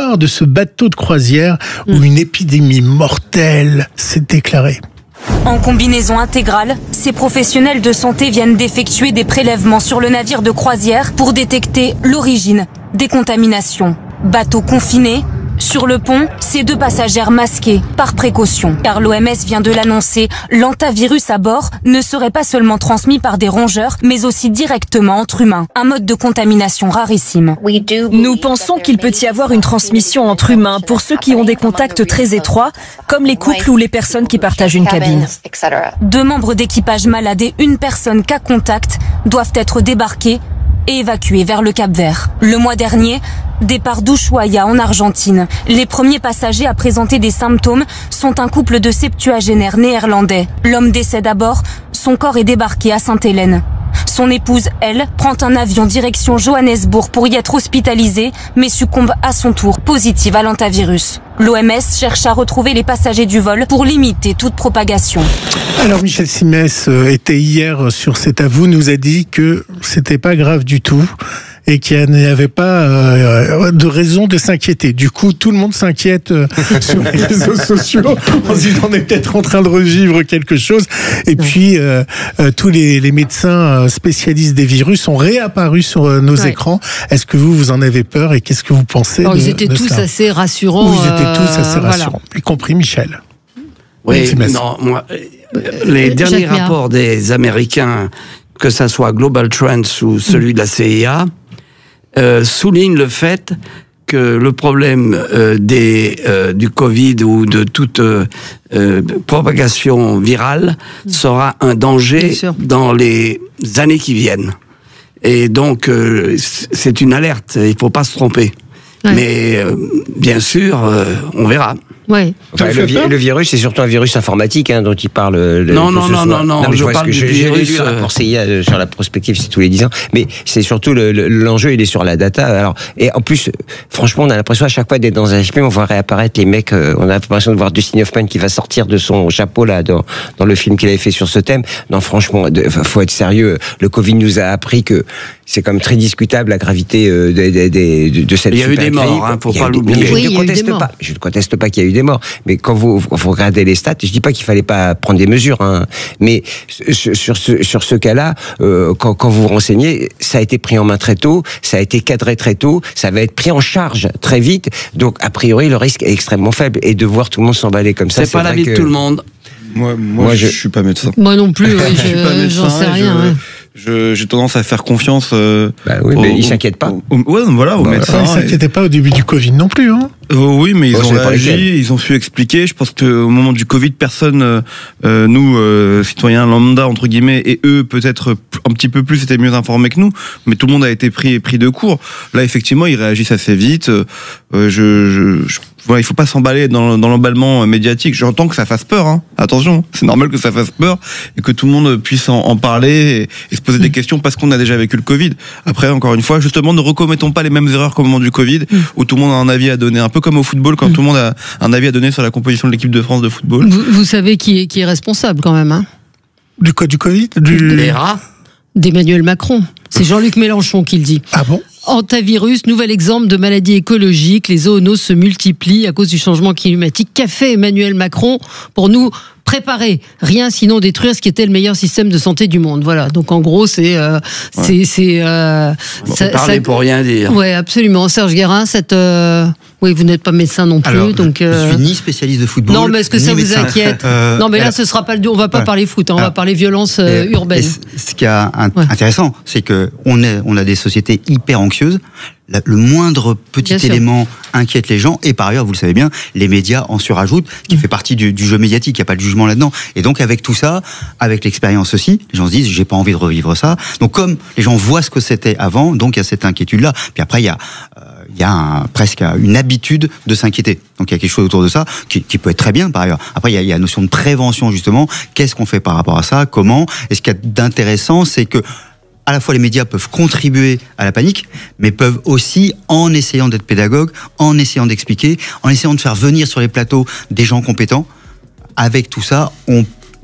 bateau de croisière où une épidémie mortelle s'est déclarée. En combinaison intégrale, ces professionnels de santé viennent d'effectuer des prélèvements sur le navire de croisière pour détecter l'origine des contaminations. Bateau confiné. Sur le pont, ces deux passagères masquées, par précaution. Car l'O M S vient de l'annoncer, l'hantavirus à bord ne serait pas seulement transmis par des rongeurs, mais aussi directement entre humains. Un mode de contamination rarissime. Nous pensons qu'il peut y avoir une transmission entre humains pour ceux qui ont des contacts très étroits, comme les couples ou les personnes qui partagent une cabine. Deux membres d'équipage malades et une personne cas contact doivent être débarqués et évacués vers le Cap-Vert. Le mois dernier, départ d'Ushuaia en Argentine. Les premiers passagers à présenter des symptômes sont un couple de septuagénaires néerlandais. L'homme décède à bord, son corps est débarqué à Sainte-Hélène. Son épouse, elle, prend un avion direction Johannesburg pour y être hospitalisée, mais succombe à son tour positive à l'hantavirus. L'O M S cherche à retrouver les passagers du vol pour limiter toute propagation. Alors Michel Simès était hier sur cet avou, nous a dit que c'était pas grave du tout et qu'il n'y avait pas euh, de raison de s'inquiéter. Du coup, tout le monde s'inquiète euh, sur les réseaux sociaux. On se dit qu'on est peut-être en train de revivre quelque chose. Et puis, euh, euh, tous les, les médecins spécialistes des virus sont réapparus sur euh, nos ouais. écrans. Est-ce que vous, vous en avez peur et qu'est-ce que vous pensez Alors, de, ils étaient de tous ça assez rassurants. Oui, ils étaient tous assez euh, rassurants, voilà. Y compris Michel. Oui, non, moi, les euh, derniers Jacques rapports des Américains, que ça soit Global Trends ou celui de la C I A, euh, soulignent le fait que le problème euh, des, euh, du Covid ou de toute euh, euh, propagation virale sera un danger dans les années qui viennent. Et donc, euh, c'est une alerte, il ne faut pas se tromper. Ouais. Mais euh, bien sûr, euh, on verra. Ouais. Enfin, le, vi- le virus, c'est surtout un virus informatique hein, dont il parle. Le, non, non, non, non, non, non, je parle du je, virus. J'ai lu un rapport C I A euh, sur la prospective, c'est tous les dix ans. Mais c'est surtout le, le, l'enjeu, il est sur la data. Alors, et en plus, franchement, on a l'impression à chaque fois d'être dans un H P, on voit réapparaître les mecs. Euh, on a l'impression de voir Dustin Hoffman qui va sortir de son chapeau là dans, dans le film qu'il avait fait sur ce thème. Non, franchement, de, faut être sérieux. Le Covid nous a appris que c'est quand même très discutable la gravité euh, de, de, de, de cette. Il y a eu des morts, hein, faut pas l'oublier. Je oui, ne conteste pas. Je ne conteste pas qu'il y a eu des morts, mais quand vous, vous regardez les stats, je dis pas qu'il fallait pas prendre des mesures, hein, mais sur, sur ce sur ce cas-là, euh, quand, quand vous vous renseignez, ça a été pris en main très tôt, ça a été cadré très tôt, ça va être pris en charge très vite, donc a priori le risque est extrêmement faible et de voir tout le monde s'emballer comme ça. C'est, c'est pas l'avis que... de tout le monde. Moi, moi, moi je, je suis pas médecin. Moi non plus, ouais, je suis pas médecin. J'en sais rien. Je... Ouais. Je, j'ai tendance à faire confiance. Euh, bah oui, mais ils s'inquiètent pas. Au, au, ouais, voilà, aux bah, médecins. Ils s'inquiétaient pas au début du Covid non plus, hein. Euh, oui, mais ils bon, ont réagi, ils ont su expliquer. Je pense qu'au moment du Covid, personne, euh, nous, euh, citoyens lambda entre guillemets, et eux peut-être un petit peu plus, étaient mieux informés que nous. Mais tout le monde a été pris pris de court. Là, effectivement, ils réagissent assez vite. Euh, je, je, je voilà, il faut pas s'emballer dans, dans l'emballement médiatique. J'entends que ça fasse peur, hein. Attention, c'est normal que ça fasse peur et que tout le monde puisse en, en parler et, et se poser mmh. des questions parce qu'on a déjà vécu le Covid. Après, encore une fois, justement, ne recommettons pas les mêmes erreurs qu'au moment du Covid mmh. où tout le monde a un avis à donner. Un peu comme au football, quand mmh. tout le monde a un avis à donner sur la composition de l'équipe de France de football. Vous, vous savez qui est, qui est responsable quand même, hein? Du quoi, du Covid? Du... Les rats? D'Emmanuel Macron. C'est Jean-Luc Mélenchon qui le dit. Ah bon? Hantavirus, nouvel exemple de maladie écologique. Les zoonoses se multiplient à cause du changement climatique. Qu'a fait Emmanuel Macron pour nous préparer? Rien sinon détruire ce qui était le meilleur système de santé du monde. Voilà. Donc en gros, c'est euh, ouais. c'est c'est. Euh, bon, ça, parler ça, pour rien dire. Ouais, absolument. Serge Guérin, cette. Euh, oui, vous n'êtes pas médecin non plus, Alors, donc. Euh... Je suis ni spécialiste de football. Non, mais est-ce que ça médecin. vous inquiète euh, Non, mais là, alors, ce sera pas le. On va pas ouais. parler foot. Hein, on alors, va parler violence euh, et, urbaine. Et ce qui est intéressant, ouais. c'est que on est, on a des sociétés hyper anxieuses. Le moindre petit bien élément sûr. inquiète les gens. Et par ailleurs, vous le savez bien, les médias en surajoutent, qui mmh. fait partie du, du jeu médiatique. Il n'y a pas de jugement là-dedans. Et donc, avec tout ça, avec l'expérience aussi, les gens se disent, j'ai pas envie de revivre ça. Donc, comme les gens voient ce que c'était avant, donc il y a cette inquiétude-là. Puis après, il y a, euh, il y a un, presque une habitude de s'inquiéter. Donc, il y a quelque chose autour de ça qui, qui peut être très bien, par ailleurs. Après, il y a, il y a la notion de prévention, justement. Qu'est-ce qu'on fait par rapport à ça? Comment? Et ce qu'il y a d'intéressant, c'est que à la fois les médias peuvent contribuer à la panique, mais peuvent aussi, en essayant d'être pédagogues, en essayant d'expliquer, en essayant de faire venir sur les plateaux des gens compétents, avec tout ça, on, voilà,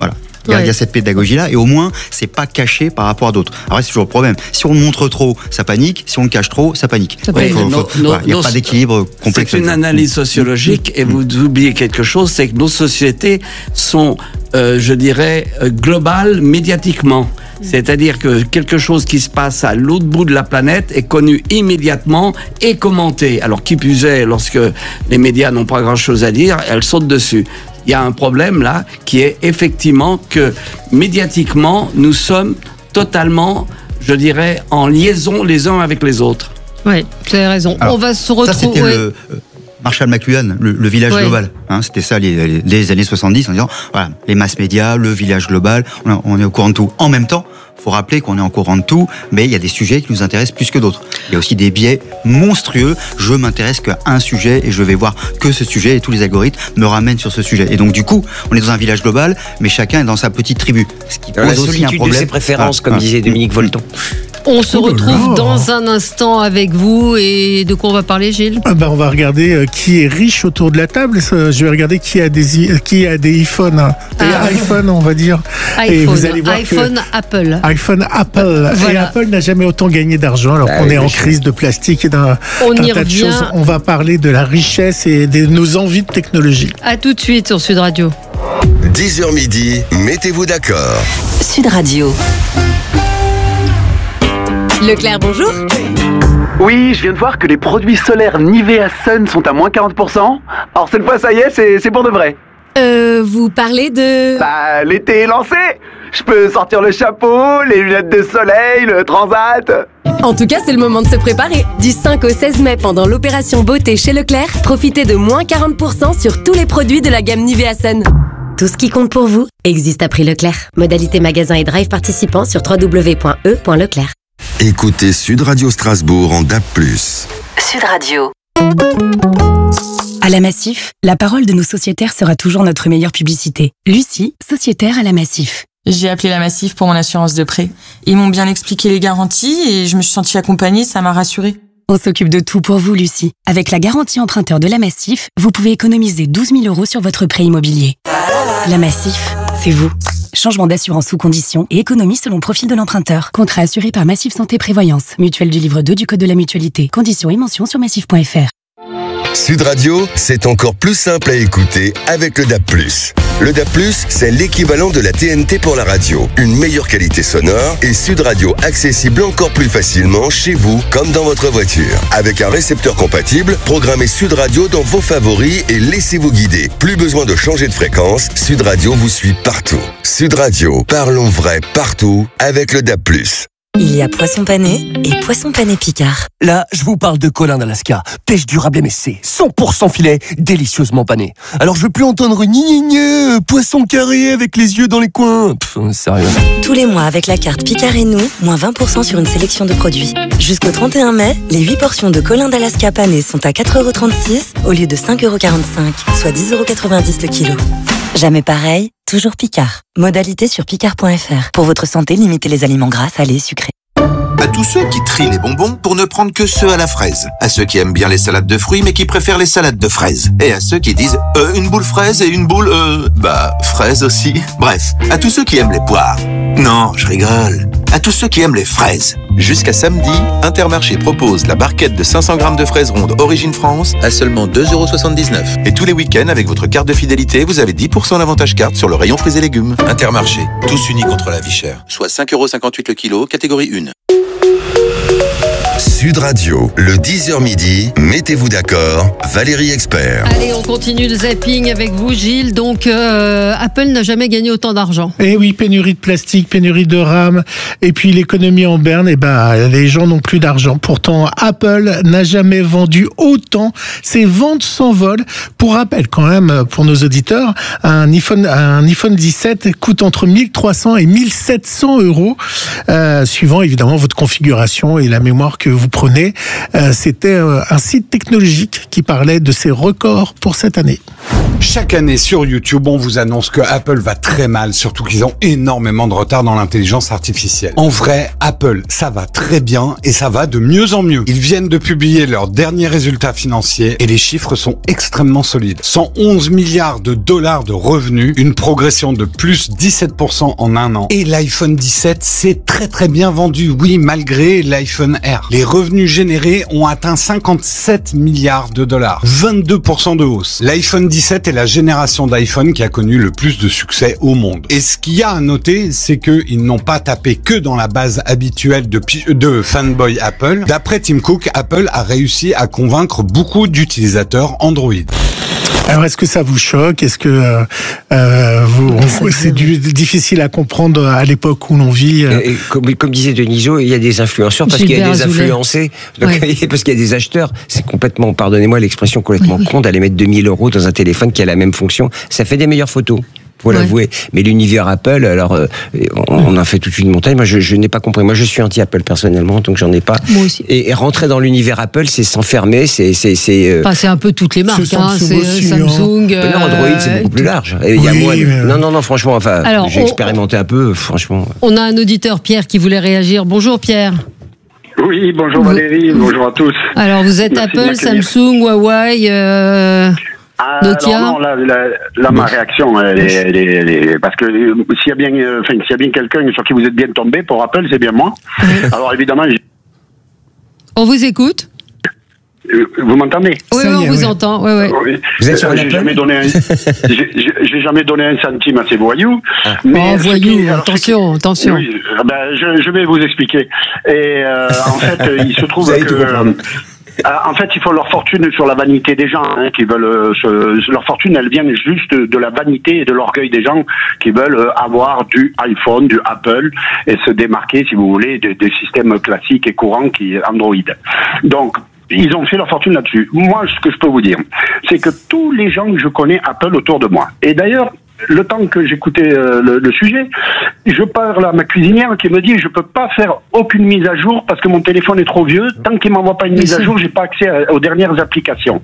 Il y a, Ouais. il y a cette pédagogie-là, et au moins, c'est pas caché par rapport à d'autres. Alors, c'est toujours le problème. Si on le montre trop, ça panique. Si on le cache trop, ça panique. Oui, Il faut- nos- faut- nos- voilà, il n'y a nos- pas d'équilibre complexe. C'est une analyse sociologique et vous oubliez quelque chose, c'est que nos sociétés sont, euh, je dirais, euh, globales médiatiquement. C'est-à-dire que quelque chose qui se passe à l'autre bout de la planète est connu immédiatement et commenté. Alors qui plus est, lorsque les médias n'ont pas grand-chose à dire, elles sautent dessus. Il y a un problème là qui est effectivement que médiatiquement, nous sommes totalement, je dirais, en liaison les uns avec les autres. Oui, vous avez raison. Alors, On va se Ça, retrouver. c'était le euh, Marshall McLuhan, le, le village Ouais. global. Hein, c'était ça les, les, les années soixante-dix, en disant, voilà, les masses médias, le village global, on, on est au courant de tout. En même temps, faut rappeler qu'on est au courant de tout, mais il y a des sujets qui nous intéressent plus que d'autres. Il y a aussi des biais monstrueux. Je m'intéresse qu'à un sujet et je vais voir que ce sujet, et tous les algorithmes me ramènent sur ce sujet. Et donc, du coup, on est dans un village global, mais chacun est dans sa petite tribu. Ce qui pose La aussi un solitude de problème. ses préférences, Ah, comme ah. disait Dominique Volton. On se Oh là retrouve là. dans un instant avec vous. Et de quoi on va parler, Gilles? Ah bah, on va regarder euh, qui est riche autour de la table. Ça, je vais regarder qui a des, i- qui a des iPhones. hein. Des Ah. iPhones, on va dire. Et iPhone, vous allez voir que- iPhone Apple. iPhone Apple. Et Voilà. Apple n'a jamais autant gagné d'argent alors Bah qu'on oui, est en mais je- crise de plastique et d'un On d'un y tas de revient. choses. On va parler de la richesse et de nos envies de technologie. À tout de suite sur Sud Radio. dix heures midi, mettez-vous d'accord. Sud Radio. Leclerc, bonjour. Oui, je viens de voir que les produits solaires Nivea Sun sont à moins quarante pour cent. Alors cette fois, ça y est, c'est c'est pour de vrai. Euh, vous parlez de... Bah, l'été est lancé. Je peux sortir le chapeau, les lunettes de soleil, le transat. En tout cas, c'est le moment de se préparer. Du cinq au seize mai, pendant l'opération beauté chez Leclerc, profitez de moins quarante pour cent sur tous les produits de la gamme Nivea Sun. Tout ce qui compte pour vous existe à prix Leclerc. Modalité magasin et drive participants sur w w w point e point leclerc. Écoutez Sud Radio Strasbourg en D A B plus. Sud Radio. À la Massif, la parole de nos sociétaires sera toujours notre meilleure publicité. Lucie, sociétaire à la Massif. J'ai appelé la Massif pour mon assurance de prêt. Ils m'ont bien expliqué les garanties et je me suis sentie accompagnée, ça m'a rassurée. On s'occupe de tout pour vous, Lucie. Avec la garantie emprunteur de la Massif, vous pouvez économiser douze mille euros sur votre prêt immobilier. La Massif, c'est vous. Changement d'assurance sous condition et économie selon profil de l'emprunteur. Contrat assuré par Massif Santé Prévoyance. Mutuelle du livre deux du Code de la Mutualité. Conditions et mentions sur massif point f r. Sud Radio, c'est encore plus simple à écouter avec le D A B plus. Le D A B plus, c'est l'équivalent de la T N T pour la radio. Une meilleure qualité sonore et Sud Radio accessible encore plus facilement chez vous comme dans votre voiture. Avec un récepteur compatible, programmez Sud Radio dans vos favoris et laissez-vous guider. Plus besoin de changer de fréquence, Sud Radio vous suit partout. Sud Radio, parlons vrai partout avec le D A B plus. Il y a poisson pané et poisson pané Picard. Là, je vous parle de Colin d'Alaska. Pêche durable M S C, cent pour cent filet, délicieusement pané. Alors je veux plus entendre gni gni gni, poisson carré avec les yeux dans les coins. Pff, sérieux. Tous les mois avec la carte Picard et nous, moins vingt pour cent sur une sélection de produits. Jusqu'au trente et un mai, les huit portions de Colin d'Alaska pané sont à quatre euros trente-six au lieu de cinq euros quarante-cinq, soit dix euros quatre-vingt-dix le kilo. Jamais pareil, toujours Picard. Modalité sur picard point f r. Pour votre santé, limitez les aliments gras, salés, sucrés. À tous ceux qui trient les bonbons pour ne prendre que ceux à la fraise. À ceux qui aiment bien les salades de fruits mais qui préfèrent les salades de fraises. Et à ceux qui disent euh, une boule fraise et une boule euh... bah fraise aussi. Bref, à tous ceux qui aiment les poires. Non, je rigole. À tous ceux qui aiment les fraises. Jusqu'à samedi, Intermarché propose la barquette de cinq cents grammes de fraises rondes Origine France à seulement deux euros soixante-dix-neuf. Et tous les week-ends, avec votre carte de fidélité, vous avez dix pour cent d'avantage carte sur le rayon fruits et légumes. Intermarché, tous unis contre la vie chère. Soit cinq euros cinquante-huit le kilo, catégorie un. Sud Radio, le dix heures midi, mettez-vous d'accord, Valérie Expert. Allez, on continue le zapping avec vous, Gilles. Donc, euh, Apple n'a jamais gagné autant d'argent. Et oui, pénurie de plastique, pénurie de RAM, et puis l'économie en berne, et ben les gens n'ont plus d'argent. Pourtant, Apple n'a jamais vendu autant. Ses ventes s'envolent. Pour rappel, quand même, pour nos auditeurs, un iPhone, un iPhone dix-sept coûte entre mille trois cents et mille sept cents euros, euh, suivant évidemment votre configuration et la mémoire que vous vous prenez. Euh, c'était euh, un site technologique qui parlait de ses records pour cette année. Chaque année sur YouTube, on vous annonce que Apple va très mal, surtout qu'ils ont énormément de retard dans l'intelligence artificielle. En vrai, Apple, ça va très bien et ça va de mieux en mieux. Ils viennent de publier leurs derniers résultats financiers et les chiffres sont extrêmement solides. cent onze milliards de dollars de revenus, une progression de plus dix-sept pour cent en un an. Et l'iPhone dix-sept s'est très très bien vendu, oui, malgré l'iPhone Air. Les revenus générés ont atteint cinquante-sept milliards de dollars, vingt-deux pour cent de hausse. L'iPhone dix-sept est la génération d'iPhone qui a connu le plus de succès au monde. Et ce qu'il y a à noter, c'est qu'ils n'ont pas tapé que dans la base habituelle de, de fanboy Apple. D'après Tim Cook, Apple a réussi à convaincre beaucoup d'utilisateurs Android. Alors, est-ce que ça vous choque? Est-ce que euh, euh, vous, c'est du, difficile à comprendre à l'époque où l'on vit euh... et, et, comme, comme disait Deniso, il y a des influenceurs parce qu'il y a des influencés, donc, ouais. parce qu'il y a des acheteurs. C'est complètement, pardonnez-moi l'expression, complètement oui, con d'aller mettre deux mille euros dans un téléphone qui a la même fonction. Ça fait des meilleures photos. Faut ouais. l'avouer. Mais l'univers Apple, alors, euh, on, on a fait toute une montagne. Moi, je, je n'ai pas compris. Moi, je suis anti-Apple personnellement, donc j'en ai pas. Moi aussi. Et, et rentrer dans l'univers Apple, c'est s'enfermer, c'est, c'est, c'est. Euh... Enfin, c'est un peu toutes les marques, hein. C'est Samsung. Euh... Non, Android, c'est beaucoup plus large. Et il y a oui, moins. De... Mais... Non, non, non, franchement, enfin, alors, j'ai on... expérimenté un peu, franchement. On a un auditeur, Pierre, qui voulait réagir. Bonjour, Pierre. Oui, bonjour vous... Valérie, bonjour à tous. Alors, vous êtes Merci Apple, Samsung, Huawei. Euh... Ah, Nokia. Non, non, là, là, là ma réaction, elle est, elle est, elle est, parce que s'il y a bien, enfin, s'il y a bien quelqu'un sur qui vous êtes bien tombé pour Apple, c'est bien moi. Oui. Alors évidemment, j'ai... on vous écoute. Vous m'entendez? Oui, oui, on vous oui. entend. Oui, oui. oui. Vous êtes sur j'ai jamais donné un, j'ai, j'ai jamais donné un centime à ces voyous. Ah. Mais oh, voyous, qui, alors, attention, qui, attention. Oui, ben, je, je vais vous expliquer. Et euh, en fait, il se trouve que. Euh, En fait, ils font leur fortune sur la vanité des gens, hein, qui veulent euh, se, leur fortune, elle vient juste de la vanité et de l'orgueil des gens qui veulent euh, avoir du iPhone, du Apple et se démarquer, si vous voulez, des, des systèmes classiques et courants qui Android. Donc, ils ont fait leur fortune là-dessus. Moi, ce que je peux vous dire, c'est que tous les gens que je connais Apple autour de moi, et d'ailleurs, le temps que j'écoutais euh, le, le sujet, je parle à ma cuisinière qui me dit je peux pas faire aucune mise à jour parce que mon téléphone est trop vieux. Tant qu'il m'envoie pas une mise à jour, j'ai pas accès à, aux dernières applications.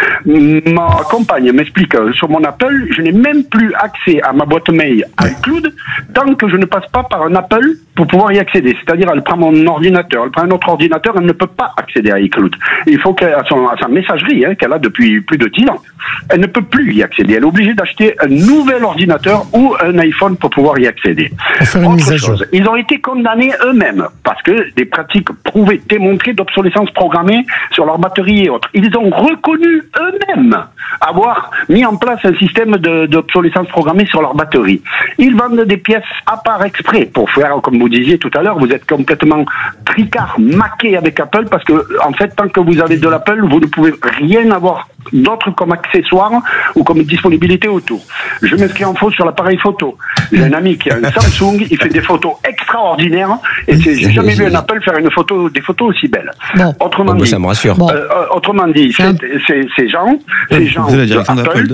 Ma compagne m'explique euh, sur mon Apple, je n'ai même plus accès à ma boîte mail iCloud tant que je ne passe pas par un Apple pour pouvoir y accéder. C'est-à-dire, elle prend mon ordinateur, elle prend un autre ordinateur, elle ne peut pas accéder à iCloud. Il faut qu'elle à, son, à sa messagerie, hein, qu'elle a depuis plus de dix ans, elle ne peut plus y accéder. Elle est obligée d'acheter un nouvel ordinateur ou un iPhone pour pouvoir y accéder. Autre chose, ils ont été condamnés eux-mêmes parce que des pratiques prouvées, démontrées d'obsolescence programmée sur leurs batteries et autres. Ils ont reconnu eux-mêmes avoir mis en place un système de, d'obsolescence programmée sur leurs batteries. Ils vendent des pièces à part exprès pour faire, comme vous disiez tout à l'heure, vous êtes complètement tricard, maqué avec Apple parce que, en fait, tant que vous avez de l'Apple, vous ne pouvez rien avoir d'autre comme accessoire ou comme disponibilité autour. Je m'inscris en faux sur l'appareil photo. J'ai un ami qui a un Samsung, il fait des photos extraordinaires et c'est, j'ai jamais vu un Apple faire une photo, des photos aussi belles. Bon. Autrement bon, dit, ça me rassure. Euh, euh, autrement dit, c'est, c'est, ces gens, ces gens de Apple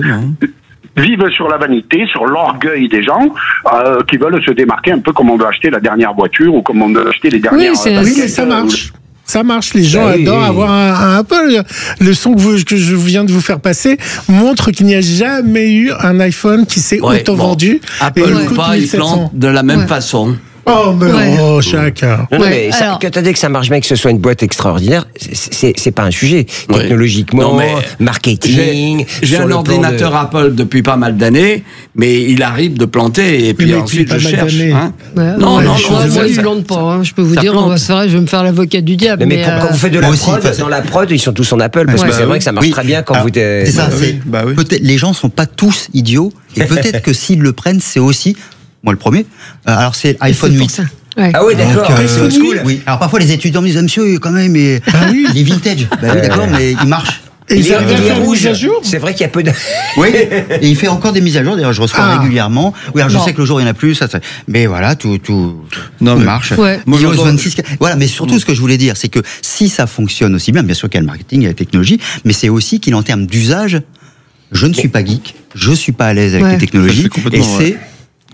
vivent sur la vanité, sur l'orgueil des gens euh, qui veulent se démarquer un peu comme on veut acheter la dernière voiture ou comme on veut acheter les dernières. Oui, c'est, oui mais ça marche. Ça marche, les gens bah, adorent oui, oui. avoir un, un Apple. Le son que, vous, que je viens de vous faire passer montre qu'il n'y a jamais eu un iPhone qui s'est ouais, auto-vendu. Bon, Apple ou pas, ils plantent de la même ouais. façon. Oh, mais ouais. oh, chacun. Non, non, mais ça, alors... quand tu as dit que ça marche bien, que ce soit une boîte extraordinaire, c'est, c'est pas un sujet. Ouais. Technologiquement, non, marketing. J'ai, j'ai un ordinateur de... Apple depuis pas mal d'années, mais il arrive de planter et puis mais ensuite je cherche. Hein. Ouais, non, ouais, non, non, non, moi, ils plantent pas. Hein. Je peux vous ça dire, on va se faire, je vais me faire l'avocat du diable. Mais, mais euh... quand vous faites de la aussi, prod, dans la prod, ils sont tous en Apple, parce que c'est vrai que ça marche très bien quand vous. C'est ça, peut-être les gens sont pas tous idiots, et peut-être que s'ils le prennent, c'est aussi. Moi, le premier. Euh, alors, c'est iPhone huit. Ouais. Ah oui, d'accord. Donc, euh, c'est old school. Oui. Alors, parfois, les étudiants me disent, monsieur, quand même, mais, ah oui. il est vintage. Bah oui, d'accord, mais il marche. Et il, il, est, il est rouge. À jour. C'est vrai qu'il y a peu de. Oui. Et il fait encore des mises à jour. D'ailleurs, je reçois ah. régulièrement. Oui, alors je non. sais que le jour, il n'y en a plus. Ça, ça... Mais voilà, tout, tout, non, tout mais... marche. Ouais. Moi, vingt-six... Voilà, mais surtout, ce que je voulais dire, c'est que si ça fonctionne aussi bien, bien sûr qu'il y a le marketing, il y a la technologie, mais c'est aussi qu'il, en termes d'usage, je ne suis pas geek, je ne suis pas à l'aise avec ouais. les technologies. Et c'est.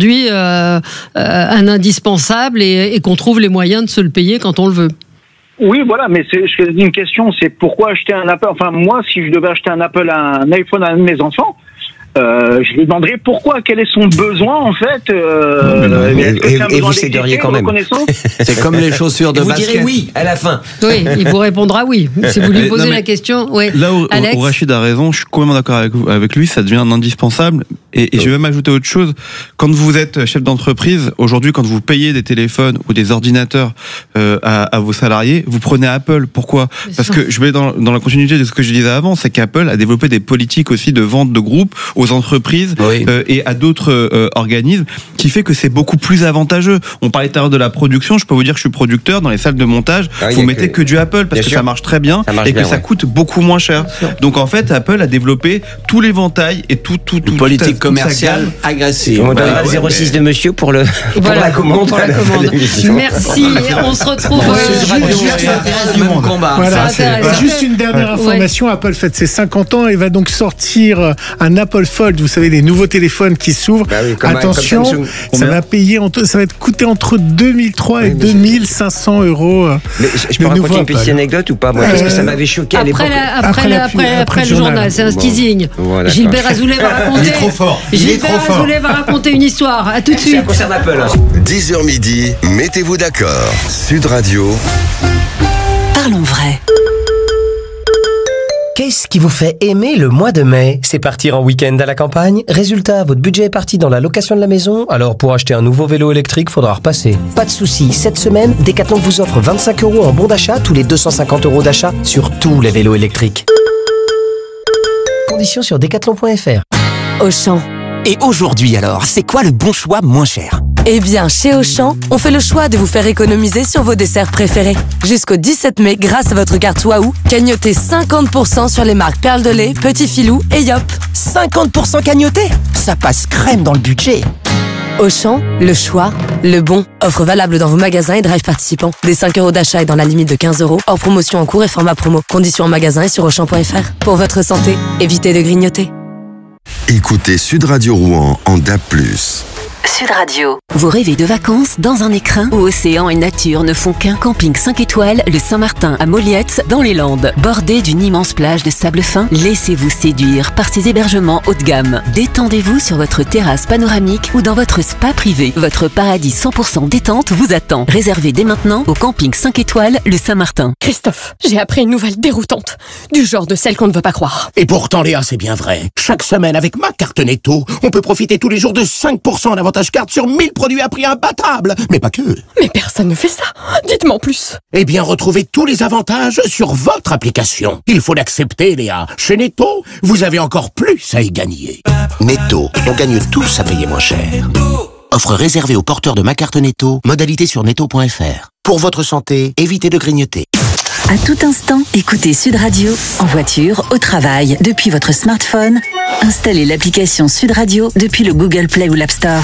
aujourd'hui euh, euh, un indispensable et, et qu'on trouve les moyens de se le payer quand on le veut. Oui, voilà, mais c'est, je dis une question, c'est pourquoi acheter un Apple. Enfin, moi, si je devais acheter un Apple, un iPhone à un de mes enfants, euh, je lui demanderais pourquoi, quel est son besoin en fait. Euh, non, non, est-ce que et, c'est un et vous besoin céderiez quand même. C'est comme les chaussures de et vous basket. Vous direz oui à la fin. Oui, il vous répondra oui. Si vous lui posez non, mais la question, oui. Là où, Alex, où Rachid a raison, je suis complètement d'accord avec, avec lui, ça devient un indispensable. Et, et je vais même ajouter autre chose. Quand vous êtes chef d'entreprise, aujourd'hui, quand vous payez des téléphones ou des ordinateurs euh, à, à vos salariés, vous prenez Apple. Pourquoi ? Parce que je vais dans, dans la continuité de ce que je disais avant, c'est qu'Apple a développé des politiques aussi de vente de groupe aux entreprises oui. euh, et à d'autres euh, organismes, qui fait que c'est beaucoup plus avantageux. On parlait tout à l'heure de la production. Je peux vous dire que je suis producteur dans les salles de montage. Ah oui, vous mettez que... que du Apple parce bien que sûr. Ça marche très bien marche et que bien, ça ouais. coûte beaucoup moins cher. Donc en fait, Apple a développé tout l'éventail et tout tout tout politique commerciale agressive. On donnera le zéro six de monsieur pour le pour voilà, la commande. Pour la commande. Merci. On se retrouve. Même combat. Voilà. Juste une dernière information. Ouais. Apple fête ses cinquante ans et va donc sortir un Apple Fold. Vous savez, les nouveaux téléphones qui s'ouvrent. Bah oui, attention, un, ça va payer entre, ça va être coûter entre deux mille trois et deux mille cinq cents euros. Mais je peux raconter une petite anecdote ou pas moi, parce que ça m'avait choqué à l'époque. Après, après, après, après le journal, c'est un teasing. Bon, Gilbert Azoulay va raconter. Il est trop fort. Gilbert Azoulay va raconter une histoire. À tout de suite. Ça concerne Apple. dix heures midi, mettez-vous d'accord. Sud Radio. Parlons vrai. Qu'est-ce qui vous fait aimer le mois de mai ? C'est partir en week-end à la campagne ? Résultat, votre budget est parti dans la location de la maison ? Alors pour acheter un nouveau vélo électrique, faudra repasser. Pas de souci, cette semaine, Decathlon vous offre vingt-cinq euros en bon d'achat tous les deux cent cinquante euros d'achat sur tous les vélos électriques. Conditions sur decathlon point f r. Auchan. Et aujourd'hui alors, c'est quoi le bon choix moins cher ? Eh bien, chez Auchan, on fait le choix de vous faire économiser sur vos desserts préférés. Jusqu'au dix-sept mai, grâce à votre carte Waouh, cagnotez cinquante pour cent sur les marques Perle de lait, Petit Filou et Yop. cinquante pour cent cagnoté ? Ça passe crème dans le budget. Auchan, le choix, le bon. Offre valable dans vos magasins et drive participants. Des cinq euros d'achat et dans la limite de quinze euros. Hors promotion en cours et format promo. Conditions en magasin et sur auchan point f r. Pour votre santé, évitez de grignoter. Écoutez Sud Radio Rouen en D A B plus. Sud Radio. Vous rêvez de vacances dans un écrin où océan et nature ne font qu'un? Camping cinq étoiles, le Saint-Martin à Molliette, dans les Landes. Bordé d'une immense plage de sable fin, laissez-vous séduire par ces hébergements haut de gamme. Détendez-vous sur votre terrasse panoramique ou dans votre spa privé. Votre paradis cent pour cent détente vous attend. Réservez dès maintenant au Camping cinq étoiles, le Saint-Martin. Christophe, j'ai appris une nouvelle déroutante. Du genre de celle qu'on ne veut pas croire. Et pourtant, Léa, c'est bien vrai. Chaque semaine, avec ma carte Netto, on peut profiter tous les jours de cinq pour cent d'avantage carte sur mille produits à prix imbattable. Mais pas que. Mais personne ne fait ça. Dites-moi en plus. Eh bien, retrouvez tous les avantages sur votre application. Il faut l'accepter, Léa. Chez Netto, vous avez encore plus à y gagner. Netto, on gagne tous à payer moins cher. Offre réservée aux porteurs de ma carte Netto. Modalité sur netto point f r. Pour votre santé, évitez de grignoter. À tout instant, écoutez Sud Radio, en voiture, au travail, depuis votre smartphone. Installez l'application Sud Radio depuis le Google Play ou l'App Store.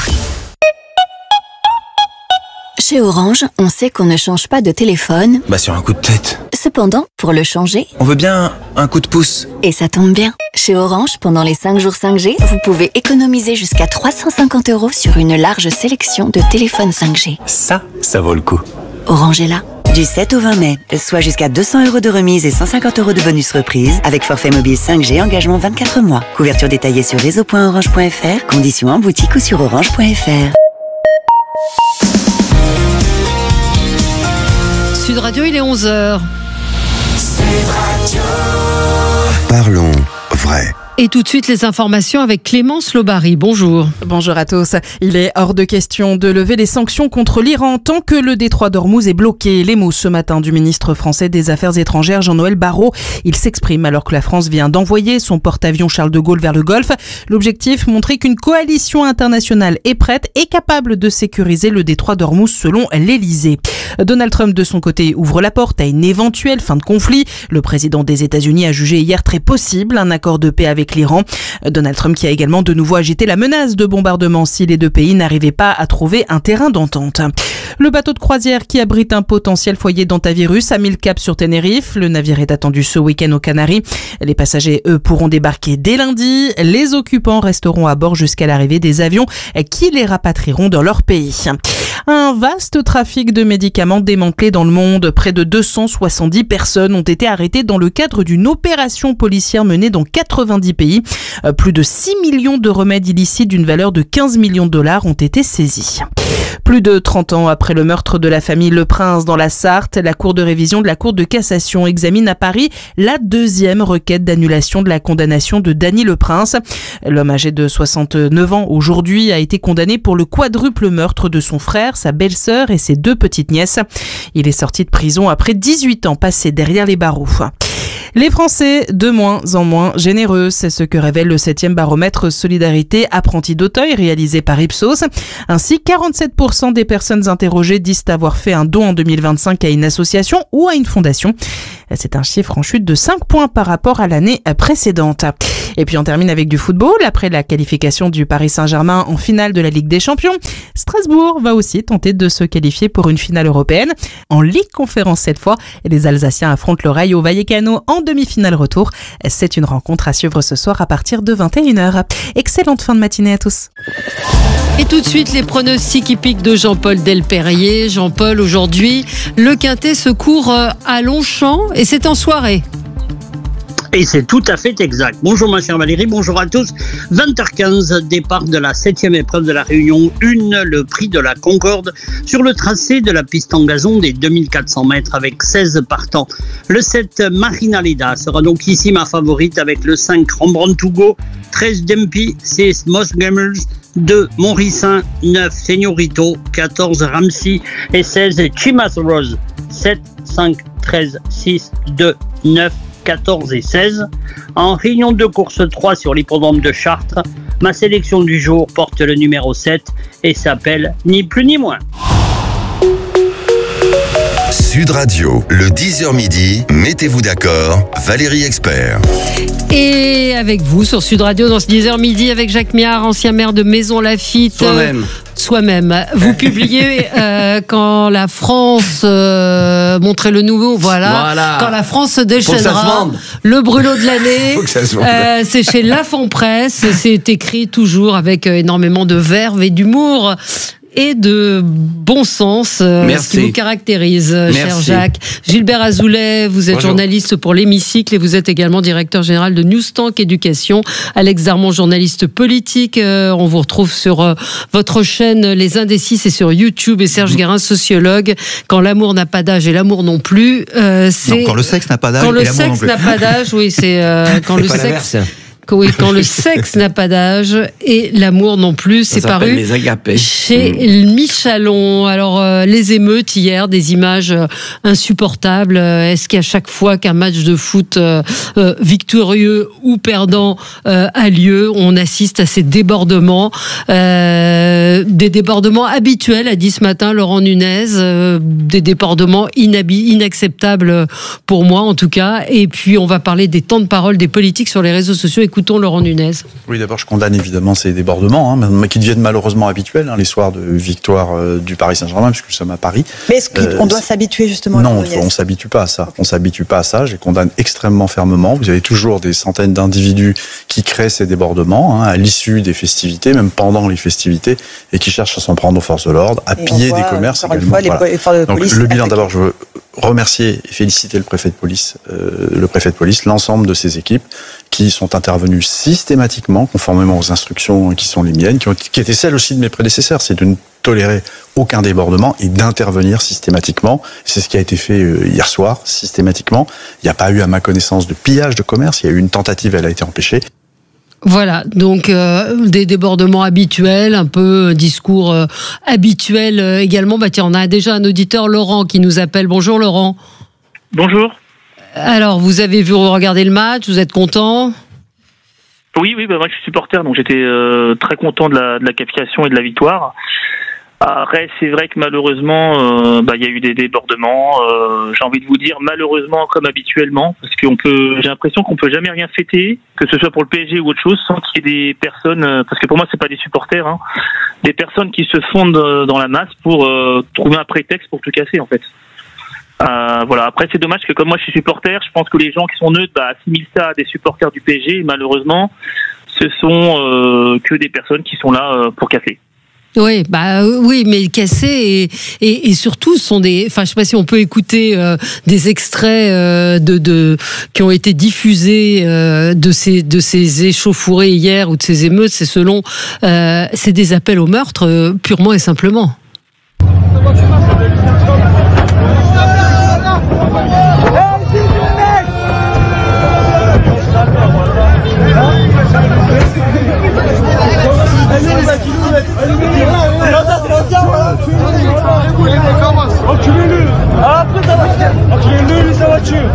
Chez Orange, on sait qu'on ne change pas de téléphone. Bah sur un coup de tête. Cependant, pour le changer, on veut bien un coup de pouce. Et ça tombe bien. Chez Orange, pendant les cinq jours cinq G, vous pouvez économiser jusqu'à trois cent cinquante euros sur une large sélection de téléphones cinq G. Ça, ça vaut le coup. Orange est là. Du sept au vingt mai, soit jusqu'à deux cents euros de remise et cent cinquante euros de bonus reprise avec forfait mobile cinq G, engagement vingt-quatre mois. Couverture détaillée sur réseau point orange point f r, conditions en boutique ou sur orange point f r. Sud Radio, il est onze heures. Parlons vrai. Et tout de suite, les informations avec Clémence Lobary. Bonjour. Bonjour à tous. Il est hors de question de lever les sanctions contre l'Iran tant que le détroit d'Ormuz est bloqué. Les mots ce matin du ministre français des Affaires étrangères, Jean-Noël Barrot. Il s'exprime alors que la France vient d'envoyer son porte-avions Charles de Gaulle vers le Golfe. L'objectif, montrer qu'une coalition internationale est prête et capable de sécuriser le détroit d'Ormuz selon l'Élysée. Donald Trump, de son côté, ouvre la porte à une éventuelle fin de conflit. Le président des États-Unis a jugé hier très possible un accord de paix avec l'Iran. Donald Trump qui a également de nouveau agité la menace de bombardement si les deux pays n'arrivaient pas à trouver un terrain d'entente. Le bateau de croisière qui abrite un potentiel foyer d'hantavirus a mis le cap sur Tenerife. Le navire est attendu ce week-end aux Canaries. Les passagers, eux, pourront débarquer dès lundi. Les occupants resteront à bord jusqu'à l'arrivée des avions qui les rapatrieront dans leur pays. Un vaste trafic de médicaments démantelé dans le monde. Près de deux cent soixante-dix personnes ont été arrêtées dans le cadre d'une opération policière menée dans quatre-vingt-dix pays. Plus de six millions de remèdes illicites d'une valeur de quinze millions de dollars ont été saisis. Plus de trente ans après le meurtre de la famille Le Prince dans la Sarthe, la Cour de révision de la Cour de cassation examine à Paris la deuxième requête d'annulation de la condamnation de Dany Le Prince. L'homme âgé de soixante-neuf ans aujourd'hui a été condamné pour le quadruple meurtre de son frère, sa belle-sœur et ses deux petites nièces. Il est sorti de prison après dix-huit ans passés derrière les barreaux. Les Français, de moins en moins généreux, c'est ce que révèle le septième baromètre Solidarité Apprentis d'Auteuil réalisé par Ipsos. Ainsi, quarante-sept pour cent des personnes interrogées disent avoir fait un don en deux mille vingt-cinq à une association ou à une fondation. C'est un chiffre en chute de cinq points par rapport à l'année précédente. Et puis on termine avec du football. Après la qualification du Paris Saint-Germain en finale de la Ligue des Champions, Strasbourg va aussi tenter de se qualifier pour une finale européenne. En Ligue Conférence cette fois, les Alsaciens affrontent le Rayo Vallecano en demi-finale retour. C'est une rencontre à suivre ce soir à partir de vingt et une heures. Excellente fin de matinée à tous. Et tout de suite, les pronostics hippiques de Jean-Paul Delperrier. Jean-Paul, aujourd'hui, le Quintet se court à Longchamp et c'est en soirée. Et c'est tout à fait exact. Bonjour ma chère Valérie, bonjour à tous. vingt heures quinze, départ de la septième épreuve de la Réunion un, le prix de la Concorde, sur le tracé de la piste en gazon des deux mille quatre cents mètres avec seize partants. Le sept, Marinalida, sera donc ici ma favorite avec le cinq, Rembrandt Togo, treize, Dempy, six, Moss Gamers, deux, Monrissin, neuf, Señorito, quatorze, Ramsey et seize, Chimas Rose. sept, cinq, treize, six, deux, neuf, quatorze et seize. En réunion de course trois sur l'hippodrome de Chartres, ma sélection du jour porte le numéro sept et s'appelle ni plus ni moins. Sud Radio, le dix heures midi, mettez-vous d'accord, Valérie Expert. Et avec vous sur Sud Radio dans ce dix heures midi avec Jacques Miard, ancien maire de Maison-Lafitte. Soi-même. Soi-même. Vous publiez euh, quand la France euh, montrait le nouveau, voilà. Voilà. Quand la France se déchaînera, Faut que ça se vende. le brûlot de l'année. Faut que ça se vende. Euh, c'est chez Lafon Presse. C'est écrit toujours avec énormément de verve et d'humour. Et de bon sens, euh, ce qui vous caractérise, Merci. cher Jacques. Gilbert Azoulay, vous êtes Bonjour. journaliste pour l'Hémicycle et vous êtes également directeur général de Newstank Éducation. Alex Darmon, journaliste politique. Euh, on vous retrouve sur euh, votre chaîne Les Indécis et sur YouTube. Et Serge Guérin, sociologue. Quand l'amour n'a pas d'âge et l'amour non plus. Euh, c'est... Non, quand le sexe n'a pas d'âge Quand et le l'amour non sexe plus. n'a pas d'âge, oui, c'est euh, quand C'est le pas sexe. l'inverse. Oui, quand le sexe n'a pas d'âge et l'amour non plus, Ça c'est s'appelle paru les agapés. chez Mmh. Michalon. Alors, euh, les émeutes hier, des images euh, insupportables. Euh, Est-ce qu'à chaque fois qu'un match de foot euh, euh, victorieux ou perdant euh, a lieu, on assiste à ces débordements, euh, des débordements habituels, a dit ce matin Laurent Nunez, euh, des débordements inhabi- inacceptables pour moi en tout cas. Et puis, on va parler des temps de parole des politiques sur les réseaux sociaux. Écoutons Laurent Nunez. Oui, d'abord, je condamne évidemment ces débordements, hein, mais qui deviennent malheureusement habituels, hein, les soirs de victoire euh, du Paris Saint-Germain, puisque nous sommes à Paris. Mais est-ce qu'on Euh, doit s'habituer justement à Non, Laurent on ne s'habitue pas à ça. On s'habitue pas à ça. Je les condamne extrêmement fermement. Vous avez toujours des centaines d'individus qui créent ces débordements, hein, à l'issue des festivités, même pendant les festivités, et qui cherchent à s'en prendre aux forces de l'ordre, à Et on piller voit, des commerces encore une également. fois, les Voilà. efforts de Donc, police le bilan, attaqués. d'abord, je veux remercier et féliciter le préfet de police, euh, le préfet de police, l'ensemble de ses équipes qui sont intervenues systématiquement, conformément aux instructions qui sont les miennes, qui, ont, qui étaient celles aussi de mes prédécesseurs, c'est de ne tolérer aucun débordement et d'intervenir systématiquement. C'est ce qui a été fait euh, hier soir, systématiquement. Il n'y a pas eu, à ma connaissance, de pillage de commerce. Il y a eu une tentative, elle a été empêchée. Voilà, donc euh, des débordements habituels, un peu discours euh, habituel euh, également. Bah tiens, on a déjà un auditeur, Laurent, qui nous appelle. Bonjour Laurent. Bonjour. Alors, vous avez vu regarder le match, vous êtes content ? Oui, oui, bah moi je suis supporter, donc j'étais euh, très content de la, de la qualification et de la victoire. Après, c'est vrai que malheureusement, euh, bah, il y a eu des débordements. Euh, j'ai envie de vous dire malheureusement comme habituellement, parce qu'on peut, j'ai l'impression qu'on peut jamais rien fêter, que ce soit pour le P S G ou autre chose, sans qu'il y ait des personnes, euh, parce que pour moi c'est pas des supporters, hein, des personnes qui se fondent dans la masse pour euh, trouver un prétexte pour tout casser en fait. Euh, voilà. Après, c'est dommage que comme moi je suis supporter, je pense que les gens qui sont neutres bah, assimilent ça à des supporters du P S G. Et malheureusement, ce sont euh, que des personnes qui sont là euh, pour casser. Oui, bah oui, mais casser et, et, et surtout ce sont des. Enfin, je sais pas si on peut écouter euh, des extraits euh, de, de qui ont été diffusés euh, de ces de ces échauffourées hier ou de ces émeutes. C'est selon, euh, c'est des appels au meurtre euh, purement et simplement. Enculez-le! Après ça va! Enculez-le, sa voiture!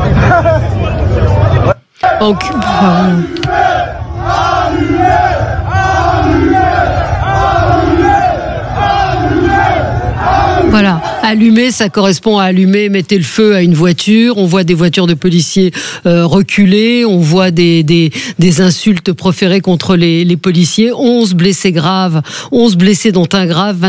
Voilà, allumer, ça correspond à allumer, mettez le feu à une voiture. On voit des voitures de policiers euh, reculer, on voit des, des, des insultes proférées contre les, les policiers. onze blessés graves, onze blessés dont un grave.